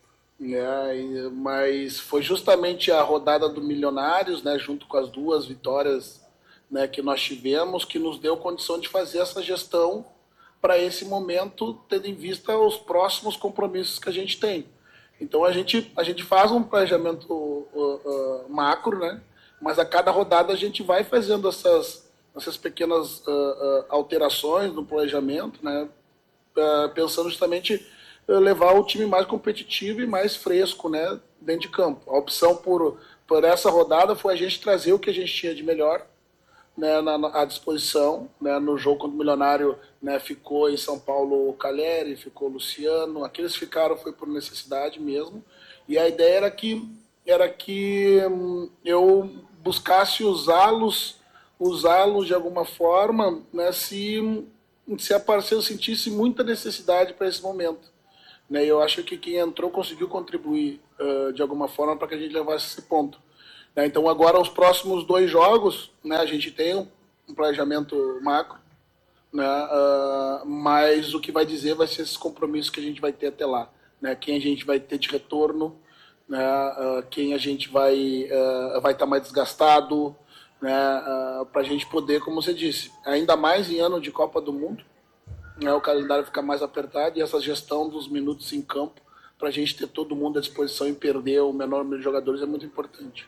Mas foi justamente a rodada do Milionários, né, junto com as 2 vitórias, né, que nós tivemos, que nos deu condição de fazer essa gestão para esse momento, tendo em vista os próximos compromissos que a gente tem. Então a gente faz um planejamento macro, né, mas a cada rodada a gente vai fazendo essas pequenas alterações no planejamento, né, pensando justamente levar o time mais competitivo e mais fresco, né, dentro de campo. A opção por essa rodada foi a gente trazer o que a gente tinha de melhor, né, à disposição, né, no jogo contra o Milionário, né, ficou em São Paulo o Calheri, ficou o Luciano, aqueles ficaram foi por necessidade mesmo, e a ideia era que eu buscasse usá-los de alguma forma, né, se a parceiro sentisse muita necessidade para esse momento. Né, eu acho que quem entrou conseguiu contribuir de alguma forma para que a gente levasse esse ponto. Né, então agora os próximos 2 jogos, né, a gente tem um planejamento macro, né, mas o que vai dizer vai ser esses compromissos que a gente vai ter até lá. Né, quem a gente vai ter de retorno, né, quem a gente vai estar mais desgastado, né, para a gente poder, como você disse, ainda mais em ano de Copa do Mundo, né, o calendário fica mais apertado e essa gestão dos minutos em campo, para a gente ter todo mundo à disposição e perder o menor número de jogadores é muito importante.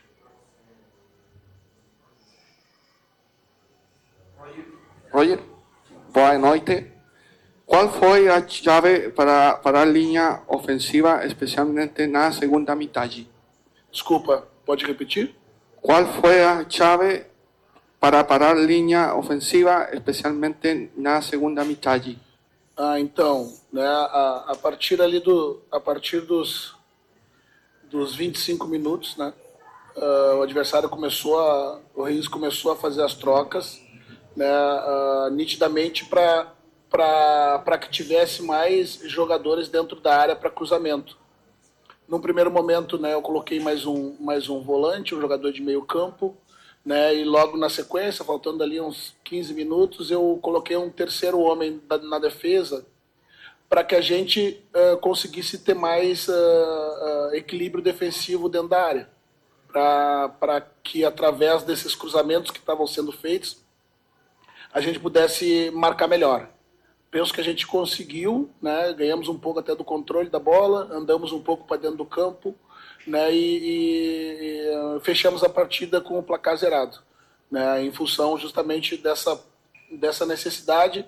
Roger, boa noite. Qual foi a chave para a linha ofensiva, especialmente na segunda metade? Desculpa, pode repetir? Qual foi a chave para parar a linha ofensiva, especialmente na segunda metade? Então, né, a partir dos 25 minutos, né, o adversário o Reis começou a fazer as trocas, né, nitidamente para que tivesse mais jogadores dentro da área para cruzamento. No primeiro momento, né, eu coloquei mais um volante, um jogador de meio campo, né, e logo na sequência, faltando ali uns 15 minutos, eu coloquei um terceiro homem na defesa para que a gente conseguisse ter mais equilíbrio defensivo dentro da área, para que através desses cruzamentos que estavam sendo feitos, a gente pudesse marcar melhor. Penso que a gente conseguiu, né, ganhamos um pouco até do controle da bola, andamos um pouco para dentro do campo, né, e fechamos a partida com o placar zerado, né, em função justamente dessa necessidade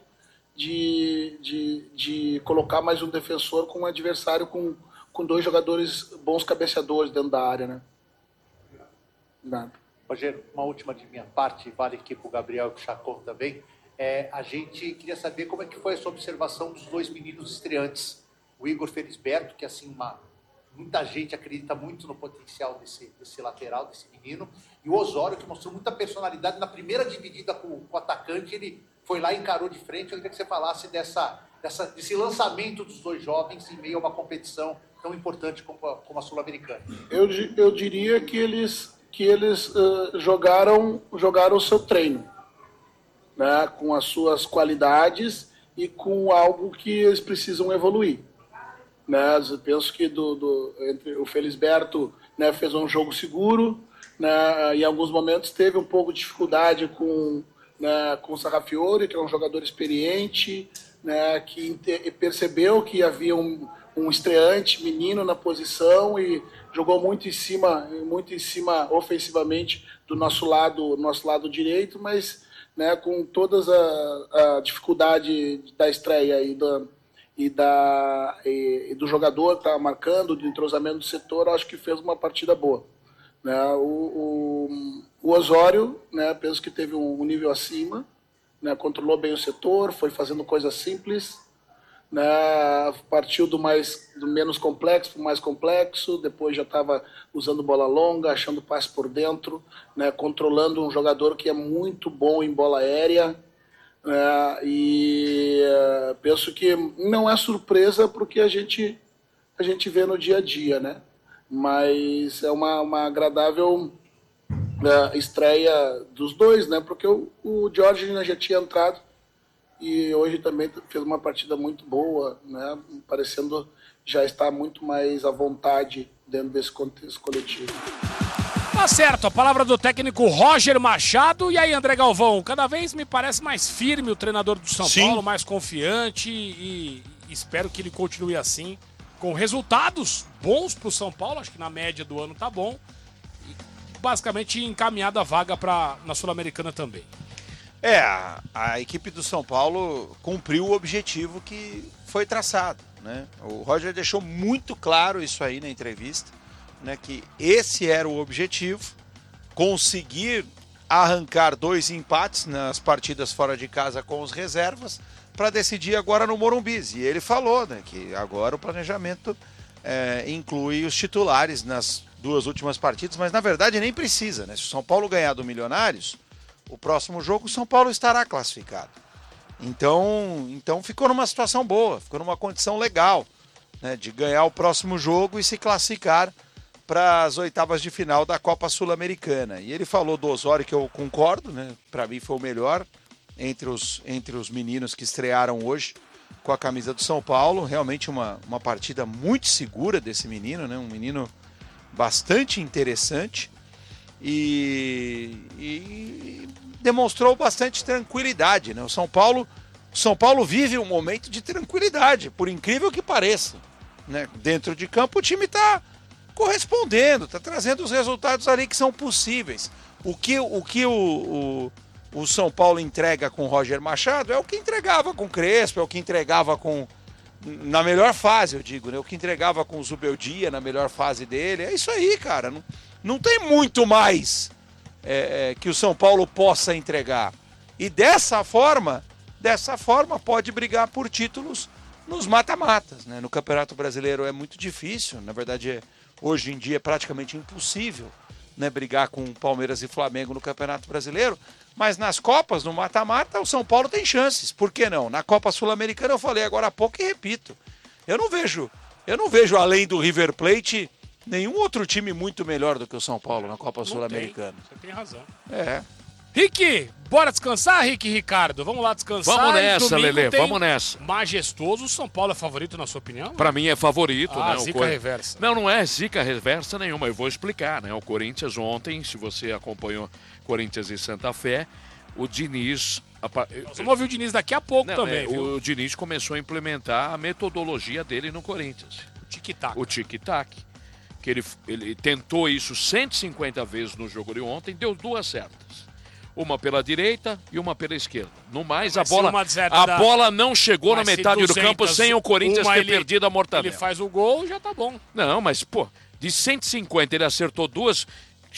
de colocar mais um defensor com um adversário com 2 jogadores bons cabeceadores dentro da área. Né? Nada. Rogério, uma última de minha parte, vale aqui para o Gabriel e para o Chacon também. A gente queria saber como é que foi a sua observação dos 2 meninos estreantes. O Igor Felisberto, que assim, muita gente acredita muito no potencial desse lateral, desse menino. E o Osório, que mostrou muita personalidade. Na primeira dividida com o atacante, ele foi lá e encarou de frente. Eu queria que você falasse desse lançamento dos 2 jovens em meio a uma competição tão importante como a Sul-Americana. Eu diria que eles jogaram o seu treino, né, com as suas qualidades e com algo que eles precisam evoluir. Né, eu penso que entre o Felisberto, né, fez um jogo seguro, né, em alguns momentos teve um pouco de dificuldade com o Sarrafiore, que é um jogador experiente, né, que percebeu que havia um estreante menino na posição e jogou muito em cima ofensivamente do nosso lado direito, mas, né, com todas a dificuldade da estreia e do jogador que estava marcando, do entrosamento do setor, acho que fez uma partida boa. Né? O Osório, né, penso que teve um nível acima, né, controlou bem o setor, foi fazendo coisas simples, né, partiu do menos complexo para o mais complexo, depois já estava usando bola longa, achando passe por dentro, né, controlando um jogador que é muito bom em bola aérea, e penso que não é surpresa porque a gente vê no dia a dia, né, mas é uma agradável estreia dos 2, né, porque o Jorge já tinha entrado e hoje também fez uma partida muito boa, né, parecendo já estar muito mais à vontade dentro desse contexto coletivo. Tá certo, a palavra do técnico Roger Machado. E aí, André Galvão, cada vez me parece mais firme o treinador do São Paulo, mais confiante, e espero que ele continue assim, com resultados bons pro São Paulo, acho que na média do ano tá bom, e basicamente encaminhada a vaga na Sul-Americana também. A equipe do São Paulo cumpriu o objetivo que foi traçado, né? O Roger deixou muito claro isso aí na entrevista, né? Que esse era o objetivo, conseguir arrancar 2 empates nas partidas fora de casa com os reservas para decidir agora no Morumbi. E ele falou, né, que agora o planejamento inclui os titulares nas 2 últimas partidas, mas na verdade nem precisa, né? Se o São Paulo ganhar do Milionários, o próximo jogo o São Paulo estará classificado. Então ficou numa situação boa, ficou numa condição legal, né, de ganhar o próximo jogo e se classificar para as oitavas de final da Copa Sul-Americana. E ele falou do Osório, que eu concordo, né? Para mim foi o melhor entre os meninos que estrearam hoje com a camisa do São Paulo. Realmente uma partida muito segura desse menino, né? Um menino bastante interessante e demonstrou bastante tranquilidade, né? O São Paulo vive um momento de tranquilidade, por incrível que pareça, né? Dentro de campo o time está correspondendo, está trazendo os resultados ali que são possíveis. O que o São Paulo entrega com o Roger Machado é o que entregava com o Crespo, é o que entregava na melhor fase, eu digo, né? O que entregava com o Zubeldia na melhor fase dele. É isso aí, cara. Não tem muito mais que o São Paulo possa entregar. E dessa forma pode brigar por títulos nos mata-matas, né? No Campeonato Brasileiro é muito difícil, na verdade hoje em dia é praticamente impossível, né, brigar com Palmeiras e Flamengo no Campeonato Brasileiro, mas nas Copas, no mata-mata, o São Paulo tem chances. Por que não? Na Copa Sul-Americana eu falei agora há pouco e repito. Eu não vejo além do River Plate nenhum outro time muito melhor do que o São Paulo na Copa Sul-Americana. Você tem razão. Rick, bora descansar, Rick e Ricardo? Vamos lá descansar. Vamos nessa, Lelê, vamos nessa. Majestoso, o São Paulo é favorito na sua opinião? Pra mim é favorito, né? Zica reversa. Não é zica reversa nenhuma, eu vou explicar, né? O Corinthians ontem, se você acompanhou Corinthians e Santa Fé, o Diniz... Nós vamos ouvir o Diniz daqui a pouco também, viu? O Diniz começou a implementar a metodologia dele no Corinthians. O tic-tac. Que ele tentou isso 150 vezes no jogo de ontem, deu 2 certas. Uma pela direita e uma pela esquerda. No mais, a bola não chegou na metade do campo sem o Corinthians ter perdido a mortadela. Ele faz o gol, já tá bom. Não, mas, pô, de 150 ele acertou 2,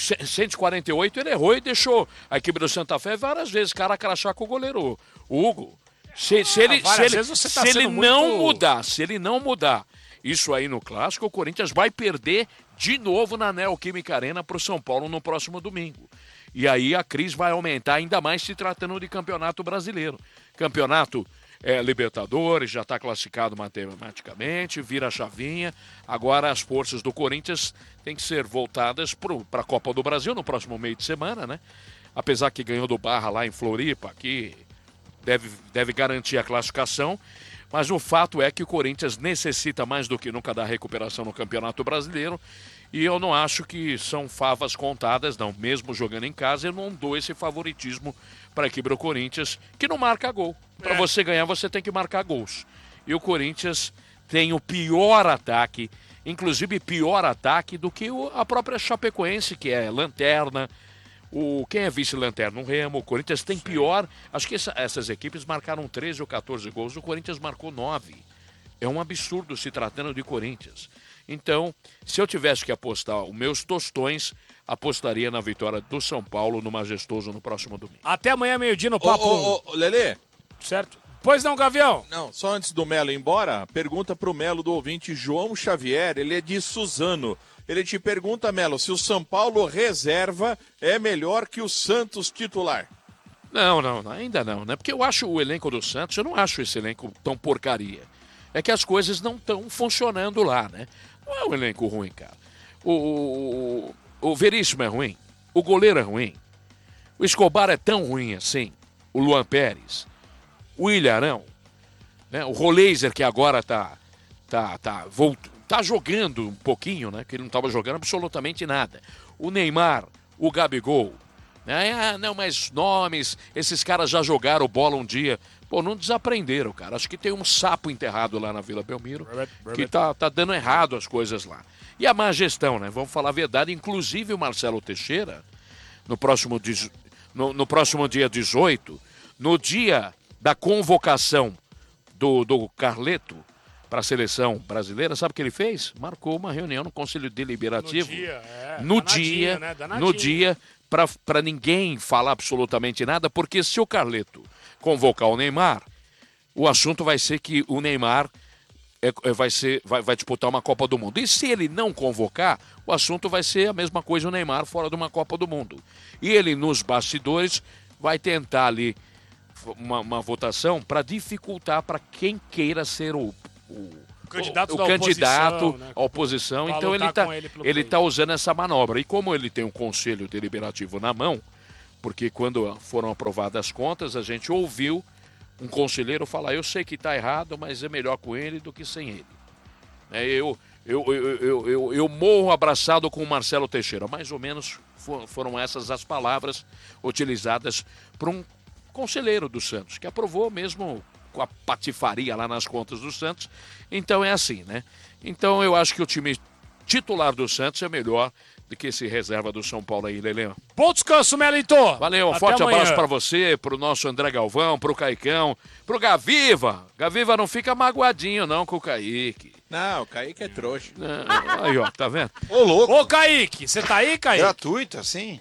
148 ele errou e deixou a equipe do Santa Fé várias vezes cara a crachar com o goleiro Hugo. Se ele não mudar isso aí no Clássico, o Corinthians vai perder de novo na Neoquímica Arena pro São Paulo no próximo domingo. E aí a crise vai aumentar ainda mais se tratando de Campeonato Brasileiro. Campeonato Libertadores, já está classificado matematicamente, vira a chavinha. Agora as forças do Corinthians têm que ser voltadas para a Copa do Brasil no próximo meio de semana, né? Apesar que ganhou do Barra lá em Floripa, que deve garantir a classificação. Mas o fato é que o Corinthians necessita mais do que nunca da recuperação no Campeonato Brasileiro. E eu não acho que são favas contadas, não. Mesmo jogando em casa, eu não dou esse favoritismo para a equipe do Corinthians, que não marca gol. Para você ganhar, você tem que marcar gols. E o Corinthians tem o pior ataque, inclusive pior ataque do que a própria Chapecoense, que é lanterna. Quem é vice-lanterna? O Remo. O Corinthians tem pior. Acho que essas equipes marcaram 13 ou 14 gols. O Corinthians marcou 9. É um absurdo se tratando de Corinthians. Então, se eu tivesse que apostar os meus tostões, apostaria na vitória do São Paulo no Majestoso no próximo domingo. Até amanhã, meio-dia no Papo. Lelê. Certo. Pois não, Gavião? Não, só antes do Melo ir embora, pergunta pro Melo do ouvinte João Xavier, ele é de Suzano. Ele te pergunta, Melo, se o São Paulo reserva é melhor que o Santos titular. Não, ainda não, né? Porque eu acho o elenco do Santos, eu não acho esse elenco tão porcaria. É que as coisas não estão funcionando lá, né? Não é um elenco ruim, cara. O Veríssimo é ruim, o goleiro é ruim, o Escobar é tão ruim assim, o Luan Pérez, o Ilharão, né? O Roleiser, que agora tá jogando um pouquinho, né? Que ele não estava jogando absolutamente nada. O Neymar, o Gabigol, né? Não, mas nomes, esses caras já jogaram bola um dia. Pô, não desaprenderam, cara. Acho que tem um sapo enterrado lá na Vila Belmiro que tá dando errado as coisas lá. E a má gestão, né? Vamos falar a verdade. Inclusive o Marcelo Teixeira, no próximo dia 18, No dia da convocação do Carleto para a seleção brasileira, sabe o que ele fez? Marcou uma reunião no Conselho Deliberativo. No dia, para ninguém falar absolutamente nada, porque se o Carleto convocar o Neymar, o assunto vai ser que o Neymar vai disputar uma Copa do Mundo. E se ele não convocar, o assunto vai ser a mesma coisa, o Neymar fora de uma Copa do Mundo. E ele, nos bastidores, vai tentar ali uma votação para dificultar para quem queira ser o candidato à oposição. Então ele está usando essa manobra. E como ele tem um conselho deliberativo na mão, porque quando foram aprovadas as contas, a gente ouviu um conselheiro falar, eu sei que está errado, mas é melhor com ele do que sem ele. Eu morro abraçado com o Marcelo Teixeira. Mais ou menos foram essas as palavras utilizadas por um conselheiro do Santos, que aprovou mesmo com a patifaria lá nas contas do Santos. Então é assim, né? Então eu acho que o time titular do Santos é melhor do que esse reserva do São Paulo aí, Lelê. Bom descanso, Melito. Valeu, forte abraço pra você, pro nosso André Galvão, pro Caicão, pro Gaviva. Gaviva não fica magoadinho não com o Kaique. Não, o Kaique é trouxa. Aí, ó, tá vendo? Ô, louco. Ô, Kaique, você tá aí, Kaique? Gratuito, assim?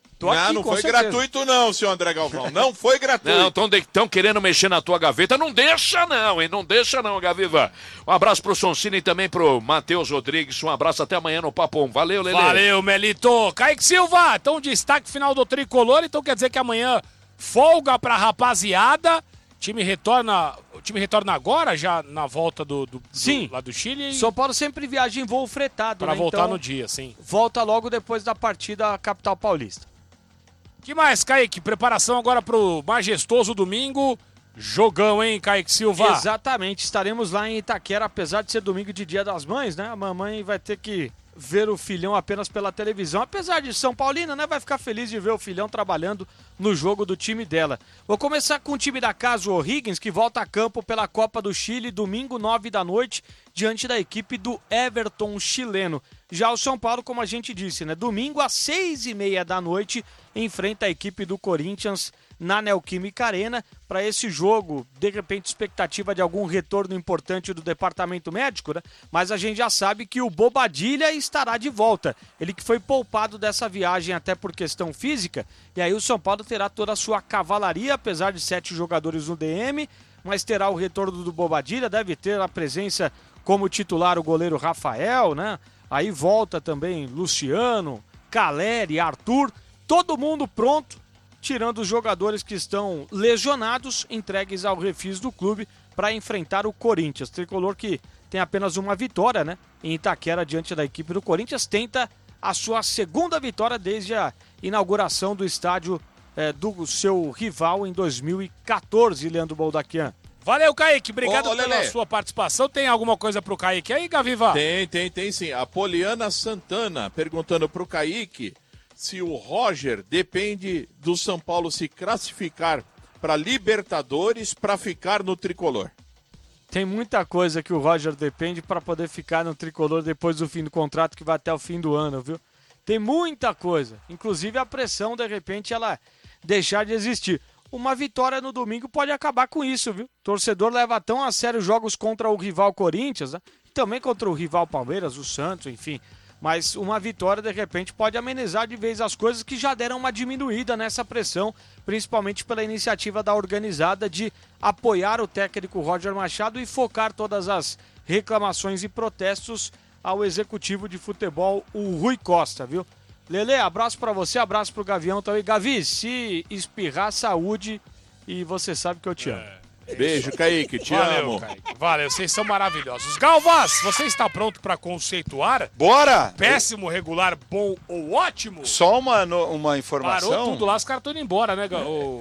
Não foi gratuito não, senhor André Galvão. Não foi gratuito. Não, estão querendo mexer na tua gaveta. Não deixa não, hein? Não deixa não, Gaviva. Um abraço pro Sonsini e também pro Matheus Rodrigues. Um abraço até amanhã no Papo 1. Valeu, Lelê. Valeu, Melito. Kaique Silva, então destaque final do Tricolor. Então quer dizer que amanhã folga pra rapaziada. O time retorna agora, já na volta lá do Chile? São Paulo sempre viaja em voo fretado, Pra né? voltar Então, no dia, sim. volta logo depois da partida à capital paulista. Que mais, Kaique? Preparação agora pro majestoso domingo. Jogão, hein, Kaique Silva? Exatamente, estaremos lá em Itaquera, apesar de ser domingo de Dia das Mães, né? A mamãe vai ter que ver o filhão apenas pela televisão, apesar de São Paulina, né? Vai ficar feliz de ver o filhão trabalhando no jogo do time dela. Vou começar com o time da casa, o O'Higgins, que volta a campo pela Copa do Chile, domingo, 9h, diante da equipe do Everton chileno. Já o São Paulo, como a gente disse, né? Domingo, às 6h30, enfrenta a equipe do Corinthians na Neoquímica Arena. Para esse jogo, de repente, expectativa de algum retorno importante do departamento médico, né? Mas a gente já sabe que o Bobadilha estará de volta. Ele que foi poupado dessa viagem até por questão física. E aí o São Paulo terá toda a sua cavalaria, apesar de 7 jogadores no DM, mas terá o retorno do Bobadilha, deve ter a presença como titular o goleiro Rafael, né? Aí volta também Luciano, Caleri, Arthur, todo mundo pronto, tirando os jogadores que estão lesionados, entregues ao refis do clube para enfrentar o Corinthians. Tricolor que tem apenas uma vitória, né? Em Itaquera, diante da equipe do Corinthians, tenta a sua segunda vitória desde a inauguração do estádio do seu rival em 2014, Leandro Boldaquian. Valeu, Kaique. Obrigado pela sua participação. Tem alguma coisa pro Kaique aí, Gaviva? Tem sim. A Poliana Santana perguntando pro Kaique se o Roger depende do São Paulo se classificar para Libertadores para ficar no Tricolor. Tem muita coisa que o Roger depende para poder ficar no Tricolor depois do fim do contrato, que vai até o fim do ano, viu? Tem muita coisa. Inclusive a pressão, de repente, ela deixar de existir. Uma vitória no domingo pode acabar com isso, viu? O torcedor leva tão a sério jogos contra o rival Corinthians, né? Também contra o rival Palmeiras, o Santos, enfim. Mas uma vitória, de repente, pode amenizar de vez as coisas que já deram uma diminuída nessa pressão, principalmente pela iniciativa da organizada de apoiar o técnico Roger Machado e focar todas as reclamações e protestos ao executivo de futebol, o Rui Costa, viu? Lelê, abraço pra você, abraço pro Gavião também. Gavi, se espirrar, saúde, e você sabe que eu te amo. Beijo, Kaique, te amo. Kaique. Valeu, vocês são maravilhosos. Galvas, você está pronto para conceituar? Bora! Péssimo, regular, bom ou ótimo? Só uma informação. Parou tudo lá, os caras estão indo embora, né?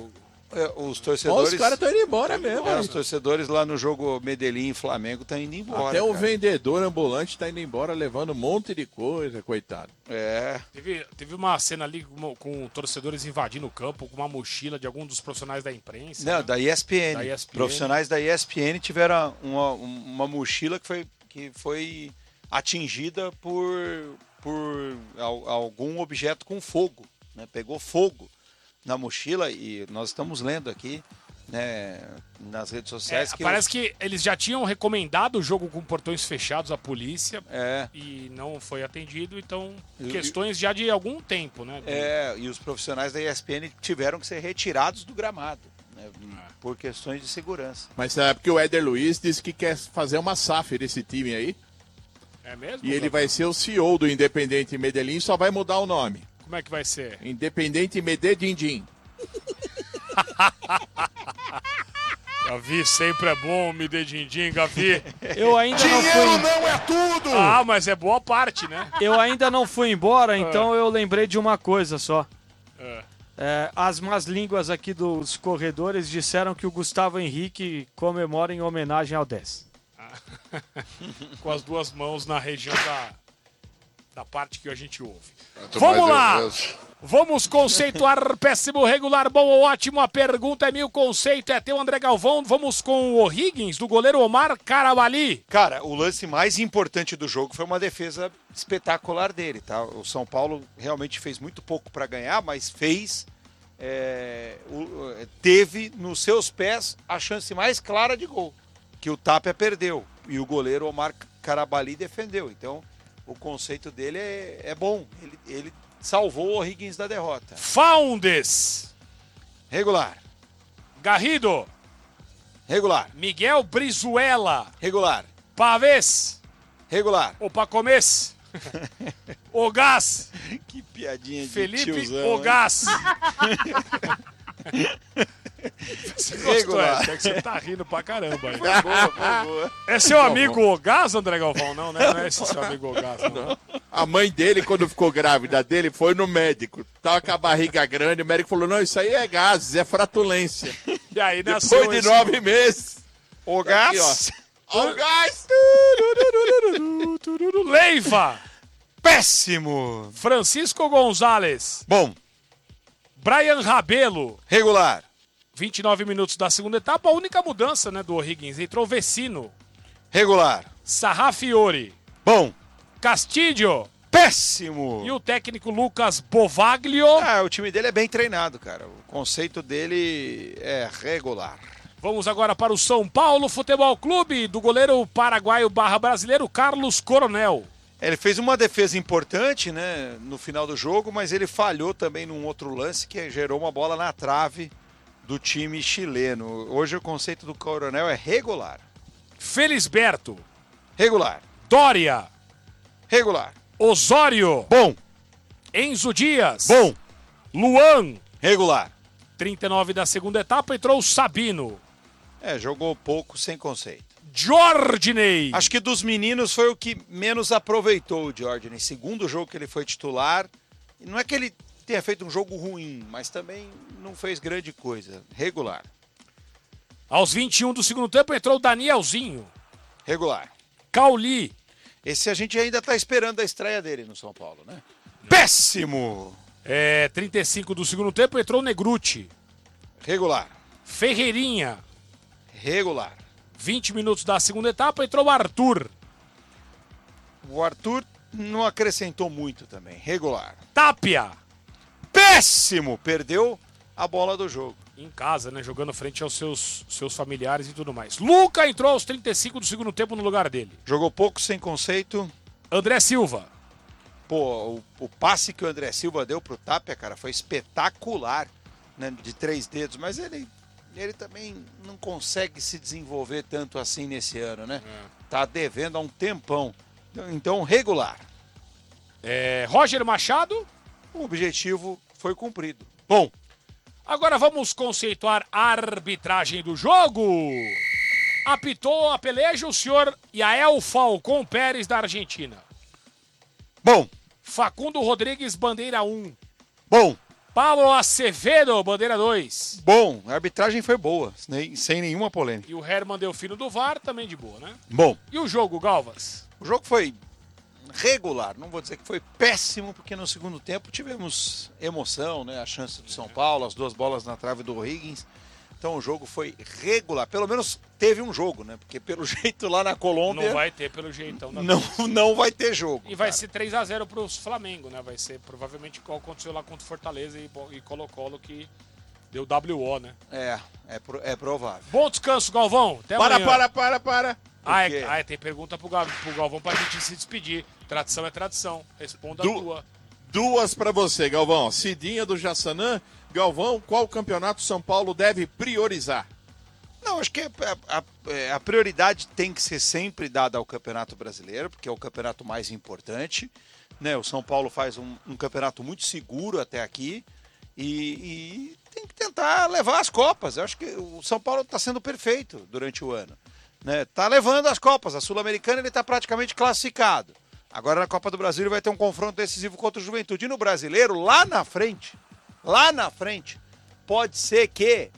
Os torcedores... Os caras estão indo embora mesmo. Os torcedores lá no jogo Medellín e Flamengo estão indo embora. Até o vendedor ambulante está indo embora levando um monte de coisa, coitado. Teve uma cena ali com torcedores invadindo o campo com uma mochila de algum dos profissionais da imprensa. Não, né? da ESPN. Profissionais da ESPN tiveram uma mochila que foi atingida por algum objeto com fogo, né? Pegou fogo na mochila, e nós estamos lendo aqui, né, nas redes sociais. Parece que eles já tinham recomendado o jogo com portões fechados à polícia e não foi atendido, então questões já de algum tempo, né? E os profissionais da ESPN tiveram que ser retirados do gramado, né, por questões de segurança. Mas sabe que o Éder Luiz disse que quer fazer uma SAF desse time aí? É mesmo? E ele vai ser o CEO do Independente Medellín, só vai mudar o nome. Como é que vai ser? Independente Medellín. Gavi, sempre é bom, me dê din-din, Gavi. Eu ainda não fui... Dinheiro não é tudo! Ah, mas é boa parte, né? Eu ainda não fui embora, então eu lembrei de uma coisa só. As más línguas aqui dos corredores disseram que o Gustavo Henrique comemora em homenagem ao 10. Com as duas mãos na região da parte que a gente ouve. Vamos lá! Vamos conceituar péssimo, regular, bom ou ótimo. A pergunta é o conceito é teu, André Galvão. Vamos com o O'Higgins, do goleiro Omar Carabali. Cara, o lance mais importante do jogo foi uma defesa espetacular dele, tá? O São Paulo realmente fez muito pouco para ganhar, mas fez... teve nos seus pés a chance mais clara de gol, que o Tapia perdeu, e o goleiro Omar Carabali defendeu. Então, o conceito dele é bom. Ele salvou o O'Higgins da derrota. Faundes. Regular. Garrido. Regular. Miguel Brizuela. Regular. Pavês. Regular. Opa, comes. O Gás. Que piadinha de Felipe tiozão, O Gás. Você gostou, é que você tá rindo pra caramba aí. Foi boa. É seu amigo Ogás, André Galvão? Não, né? Não é esse seu amigo Ogás, não. A mãe dele, quando ficou grávida dele, foi no médico. Tava com a barriga grande, o médico falou, não, isso aí é gases, é fratulência. E aí nasceu depois de 9 meses. Ogás. Ogás. Leiva. Péssimo. Francisco Gonzalez. Bom. Brian Rabelo. Regular. 29 minutos da segunda etapa, a única mudança, né, do O'Higgins. Entrou Vecino. Regular. Sarrafiore. Bom. Castilho. Péssimo. E o técnico Lucas Bovaglio. O time dele é bem treinado, cara. O conceito dele é regular. Vamos agora para o São Paulo Futebol Clube, do goleiro paraguaio /brasileiro Carlos Coronel. Ele fez uma defesa importante, né, no final do jogo, mas ele falhou também num outro lance que gerou uma bola na trave do time chileno. Hoje o conceito do Coronel é regular. Felisberto. Regular. Dória. Regular. Osório. Bom. Enzo Dias. Bom. Luan. Regular. 39 da segunda etapa, entrou o Sabino. Jogou pouco, sem conceito. Jorginei. Acho que dos meninos foi o que menos aproveitou o Jorginei. Segundo jogo que ele foi titular. Não é que ele tenha feito um jogo ruim, mas também não fez grande coisa. Regular. Aos 21 do segundo tempo entrou o Danielzinho. Regular. Cauli. Esse a gente ainda está esperando a estreia dele no São Paulo, né? Péssimo! 35 do segundo tempo entrou o Negruti. Regular. Ferreirinha. Regular. 20 minutos da segunda etapa entrou o Arthur. O Arthur não acrescentou muito também. Regular. Tapia. Péssimo! Perdeu a bola do jogo. Em casa, né? Jogando frente aos seus familiares e tudo mais. Luca entrou aos 35 do segundo tempo no lugar dele. Jogou pouco, sem conceito. André Silva. Pô, o passe que o André Silva deu pro Tapia, cara, foi espetacular, né? De 3 dedos, mas ele também não consegue se desenvolver tanto assim nesse ano, né? Tá devendo há um tempão. Então, regular. Roger Machado. O objetivo foi cumprido. Bom. Agora vamos conceituar a arbitragem do jogo. Apitou a peleja o senhor Yael Falcon Pérez, da Argentina. Bom. Facundo Rodrigues, bandeira 1. Bom. Paulo Acevedo, bandeira 2. Bom, a arbitragem foi boa, sem nenhuma polêmica. E o Herman Delfino do VAR, também de boa, né? Bom. E o jogo, Galvas? O jogo foi regular, não vou dizer que foi péssimo, porque no segundo tempo tivemos emoção, né? A chance do São Paulo, as 2 bolas na trave do O'Higgins, Então o jogo foi regular. Pelo menos teve um jogo, né? Porque pelo jeito lá na Colômbia... Não vai ter pelo jeitão. Não vai ter jogo. E vai ser 3-0 pro Flamengo, né? Vai ser provavelmente igual aconteceu lá contra o Fortaleza e Colo-Colo, que deu WO, né? É provável. Bom descanso, Galvão. Até amanhã. Para. Tem pergunta pro Galvão pra gente se despedir. Tradição é tradição. Responda a tua. Duas pra você, Galvão. Cidinha do Jaçanã. Galvão, qual campeonato São Paulo deve priorizar? Não, acho que a prioridade tem que ser sempre dada ao Campeonato Brasileiro, porque é o campeonato mais importante. Né? O São Paulo faz um campeonato muito seguro até aqui e tem que tentar levar as Copas. Eu acho que o São Paulo está sendo perfeito durante o ano. Está levando as Copas. A Sul-Americana ele está praticamente classificado. Agora na Copa do Brasil ele vai ter um confronto decisivo contra o Juventude. E no Brasileiro, lá na frente, pode ser que